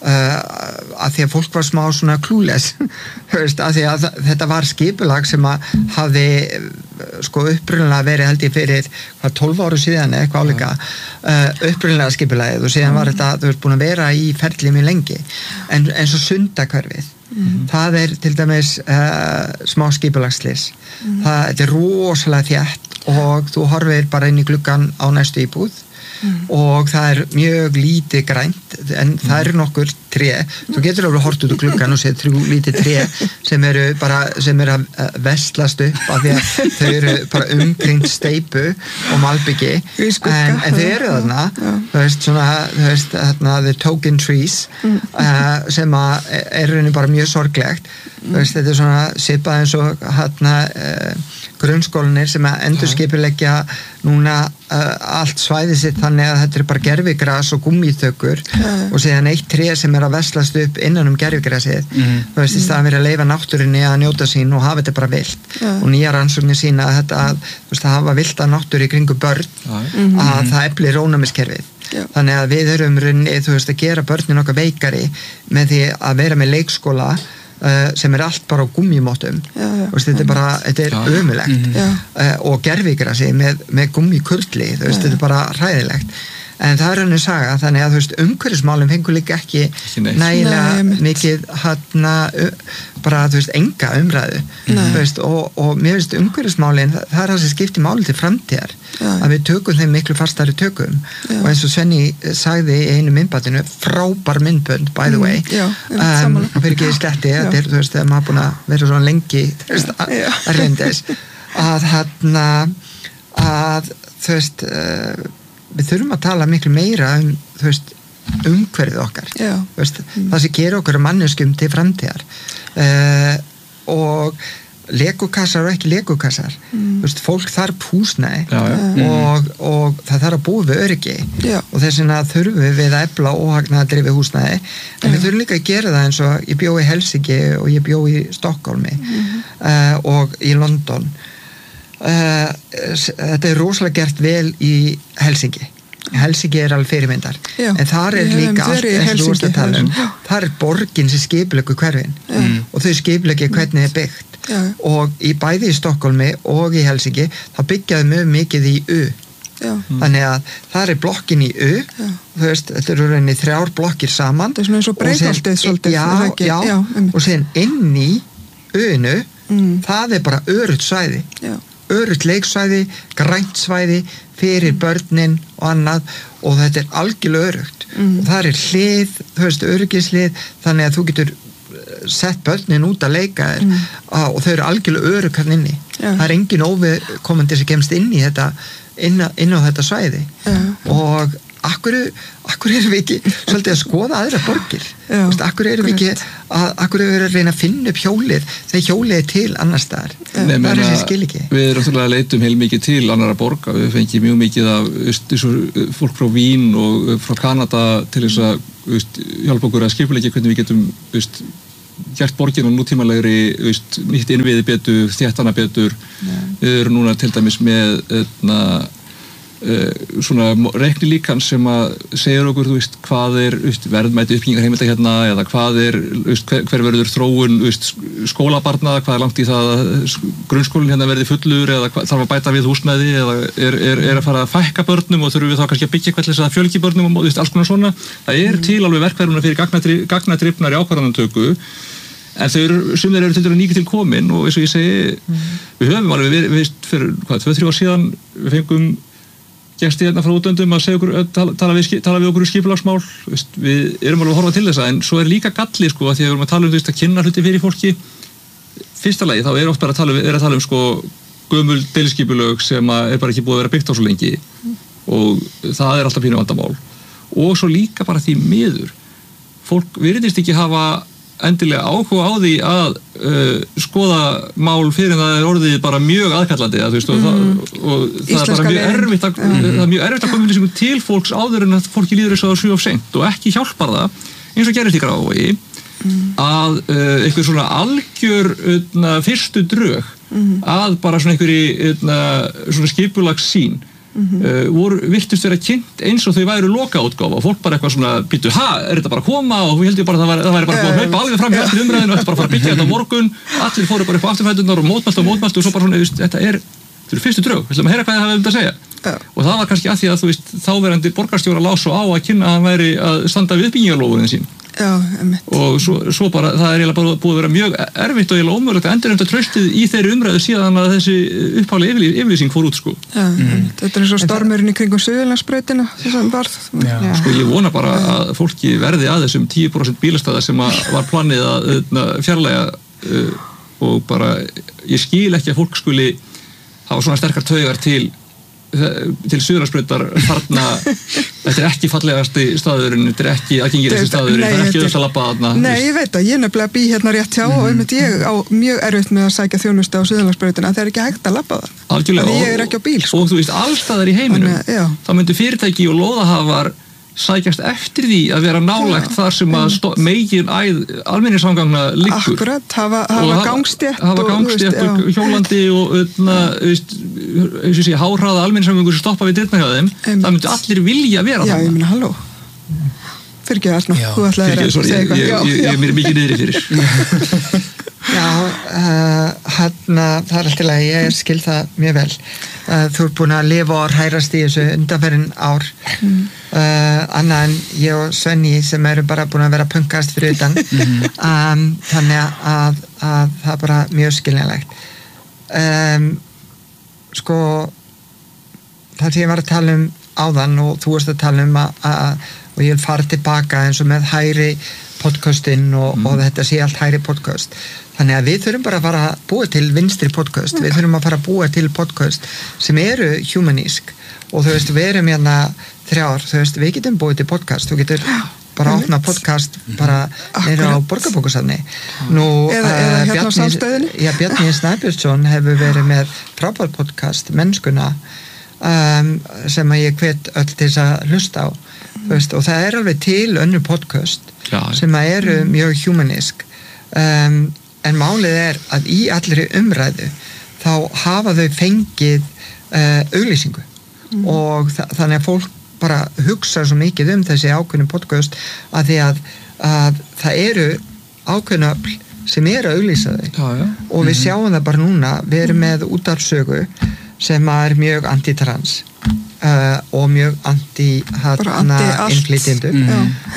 að því að fólk var smá svona clueless að því að þetta var skipulag sem að hafði sko upprunalega verið held ég fyrir 12 árum síðan eða eitthvað álíka upprunalega skipulagið og síðan var þetta þú veist búin að vera í ferli mjög lengi en eins og Sundahverfið það er til dæmis smá skipulagslis þetta er rosalega þétt og þú horfir bara inn í gluggan á næstu íbúð og það er mjög lítið grænt en það eru nokkur tré þú getur alveg hort út úr gluggan og séð 3 lítið tré sem eru að veslast upp af því að þau eru bara umkringt steypu og malbyggi en þau eru þarna þú veist the token trees sem er rauninni bara mjög sorglegt þú veist þetta er svona svipað eins og grunnskólanir sem að endurskipuleggja núna allt svæði sitt þannig að þetta er bara gervigras og gúmmíþökur og síðan eitt tré sem er að veslast upp innan gervigrasið þú veist í staðan verið að leyfa náttúrunni að njóta sín og hafa þetta bara vilt og nýjar rannsóknir sína að þetta þú veist að hafa vilda náttúru í kringu börn að það eflir ónæmiskerfið þannig að við erum runni þú veist að gera börnin okkar veikari með því að vera með leikskóla sem er allt bara á gummímóttum þetta er bara, þetta er ömulegt og gervigrasi með gummikurli, þetta er bara hræðilegt en það er önnur saga, þannig að þú veist umhverfismálum fengur líka ekki nægilega mikið bara þú veist enga umræðu þú veist, og mér veist umhverfismálin það er það sem skiptir máli til framtíðar að við tökum þeim miklu fastari tökum og eins og Svenni sagði í einu myndbandinu, frábær myndbönd by the way, og fyrir ekki í sletti þetta er, þú veist, þegar maður búin að vera svona lengi, þú veist, að reyndis að þú veist við þurfum að tala miklu meira þú veist, umhverfið okkar veist, það sem gerir okkur manneskjum til framtíðar og legokassar og ekki legokassar veist, fólk þarf húsnæði og það þarf að búa við öryggi og þess vegna þurfum við að efla óhagnaðardrifið húsnæði en við þurfum líka að gera það eins og ég bjó í Helsinki og ég bjó í Stokkólmi og í London þetta er rosalega gert vel í Helsinki er alveg fyrirmyndar en þar er líka allt eins og þú veist að tala þar er borgin sem skipuleggur hverfin og þau skipuleggja hvernig er byggt og í bæði í Stokkólmi og í Helsinki þá byggjaðu mjög mikið í þannig að þar er blokkin í þú veist, þetta eru rauninni 3 blokkir saman þetta er svona eins og Breiðholtið svolítið og síðan inn í það er bara örugt svæði öruggt leiksvæði, grænt svæði fyrir börnin og annað og þetta algjörlega öruggt og það hlið, þú veist, öryggislið þannig að þú getur sett börnin út að leika og þau eru algjörlega örugg hann inni það engin óviðkomandi sem kemst inn í þetta inn á þetta svæði og akkur erum við ekki svolítið að skoða aðra borgir akkur erum við ekki akkur erum við að reyna að finna upp hjólið þegar hjólið til annars staðar það er þessi skil ekki við náttúrulega leitum heilmikið til annara borga við fengið mjög mikið af fólk frá Vín og frá Kanada til þess að hjálpa okkur að skipuleggja hvernig við getum gert borgina nútímalegri nýtt innviði betur, þéttana betur við erum núna til dæmis með svona reiknilíkan sem að segir okkur, hvað verðmæti uppbyggingarheimilda hérna eða hvað hver verður þróun skólabarna, hvað langt í það að grunnskólinn hérna verði fullur eða þarf að bæta við húsnæði eða er að fara að fækka börnum og þurfum við þá kannski að byggja eitthvað til þess að fjölgi börnum og alls konar svona. Það til alveg verkfæruna fyrir gagnadrifnar í ákvarðanatöku en sumir eru til dæmis nýtt til komin og eins og ég segi við höfum alveg fyrir 2-3 ár síðan við fengum gesti hérna frá útlöndum að segja okkur tala við okkur skipulagsmál við erum alveg að horfa til þessa en svo líka galli að því að við erum að tala að kynna hluti fyrir fólki fyrsta lagi þá oft bara að tala gömul deiliskipulög sem bara ekki búið að vera byggt á svo lengi og það alltaf pínu vandamál og svo líka bara því miður fólk virðist ekki hafa endilega áhuga á því að skoða mál fyrir það orðið bara mjög aðkallandi og það bara mjög erfitt að koma lýsingum til fólks áður en að fólki líður þess að það séu of seint og ekki hjálpar það eins og gerist í Grafarvogi að einhver svona algjör fyrstu drög að bara svona einhverji svona skipulagssýn virtust vera kynnt eins og þau væru lokaútgáfa og fólk bara eitthvað svona býtu, er þetta bara að koma og við heldum bara að það væri bara að hlaupa alveg fram í eftir umræðinu og þetta bara að fara að byggja þetta á morgun allir fóru bara upp á afturfæturnar og mótmæltu og svo bara svona, þetta er fyrstu drög, við ætlum að heyra hvað það hefði að segja og það var kannski að því að þáverandi borgarstjóra lá svo á að kynna að hann væri að standa við uppbyggingarloforðin sín og svo bara, það eiginlega bara búið að vera mjög erfitt og eiginlega ómögulegt að endurheimta traustið í þeirri umræðu síðan að þessi upphaflega yfirlýsing fór út Þetta er eins og stormurinn í kringum Suðurlandsbrautina sem varð ég vona bara að fólki verði að þessum 10% bílastæða sem var planið að fjarlæga og bara, ég skil ekki að fólk skuli hafa svona sterkar taugar til Suðurlandsbrautar þarna, þetta ekki fallegasti staðurinn, þetta ekki aðgengilegasti staðurinn, það ekki auðvitað að labba þarna Nei, ég veit að ég nefnilega bý hérna rétt hjá og ég á mjög erfitt með að sækja þjónustu á Suðurlandsbrautina, það er ekki hægt að labba það Algjörlega, ég er ekki á bíl og þú veist, allstaðar í heiminum þá myndu fyrirtæki og lóðahafar sækjast eftir því að vera nálægt þar sem að megin almenningssamgangna liggur Akkurat, hafa gangstétt og hjólandi og háhraða almenningssamgangur sem stoppa við dyrnar hjá þeim það myndu allir vilja vera Já, ég meina, halló Fyrirgeðu Arnó, þú ætlaðir að segja eitthvað Ég er mér mikið niðri fyrir Já, það alltaf lagi, ég skil það mjög vel þú ert búin að lifa og hærast í þessu undanferðin ár annað en ég og Svenni sem eru bara búin að vera punkast fyrir utan þannig að það er bara mjög skiljanlegt sko það sem ég var að tala um áðan og þú varst að tala um og ég vil fara tilbaka eins og með hægri podcastinn og þetta sé allt hægri podcast þannig að við þurfum bara að fara að búa til vinstri podcast, við þurfum að fara að búa til podcast sem eru humanísk og þú veist, við erum hérna 3 ár, þú veist, við getum búið til podcast þú getur bara að opna podcast bara neyra á Borgarbókasafni nú, eða hérna á Samstöðinni Bjarni Snæbjörnsson hefur verið með frábær podcast, Mennskuna sem að ég hvet öll til þess að hlusta á þú veist, og það er alveg til önnur podcast sem að eru mjög humanísk en málið er að í allri umræðu þá hafa þau fengið auglýsingu og þannig að fólk bara hugsa svo mikið þessi ákveðnu podcast að því að það eru ákveðnu öfl sem eru að auglýsa þau og við sjáum það bara núna, við erum með útvarpssögu sem er mjög anti-trans og mjög anti-innflytjendu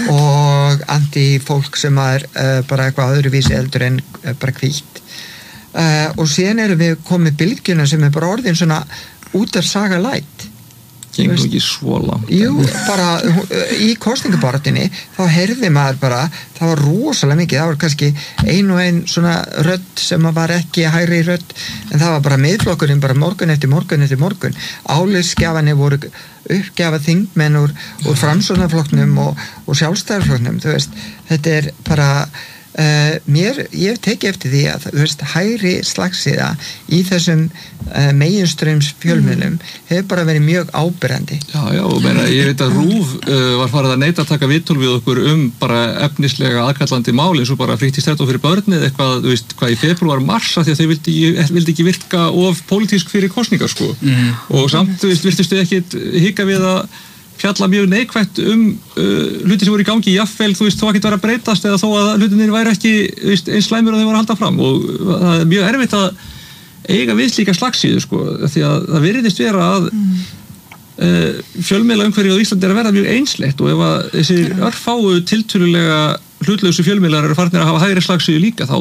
og anti-fólk sem er bara eitthvað öðruvísi eldur en bara hvítt og síðan erum við komið bylgjuna sem bara orðin svona útvarpssaga light. Gengur ekki svo langt. Jú, bara í kosningabaráttunni þá heyrði maður bara, það var rosalega mikið, það var kannski ein svona rödd sem var ekki hægri rödd, en það var bara miðflokkurinn bara morgun eftir morgun. Áliðsgjafanir voru uppgjafa þingmenn úr Framsóknarflokknum og Sjálfstæðisflokknum, þú veist, þetta bara ég hef tekið eftir því að þú veist, hægri slagsíða í þessum meginströms fjölmiðlum hefur bara verið mjög áberandi. Já, og ég veit að RÚV var farið að neita að taka viðtöl við okkur bara efnislega aðkallandi máli eins og bara fríktíðstrætó fyrir börnið eitthvað, þú veist, hvað í febrúar mars af því að þau vildi ekki virka of pólitísk fyrir kosningar, sko. Og samt, þú veist, virtustu ekkit hika við að fjalla mjög neikvætt hluti sem voru í gangi jafnvel, þú veist, þó ekki vera að breytast eða þó að hlutinir væri ekki eins slæmur og þau voru að halda fram og það er mjög erfitt að eiga við slíka slagsíðu, sko, því að það virðist vera að fjölmiðlaumhverfið á Íslandi er að verða mjög einsleitt og ef að þessir örfáu tiltölulega hlutlausu fjölmiðlar eru farnir að hafa hægri slagsíðu líka þá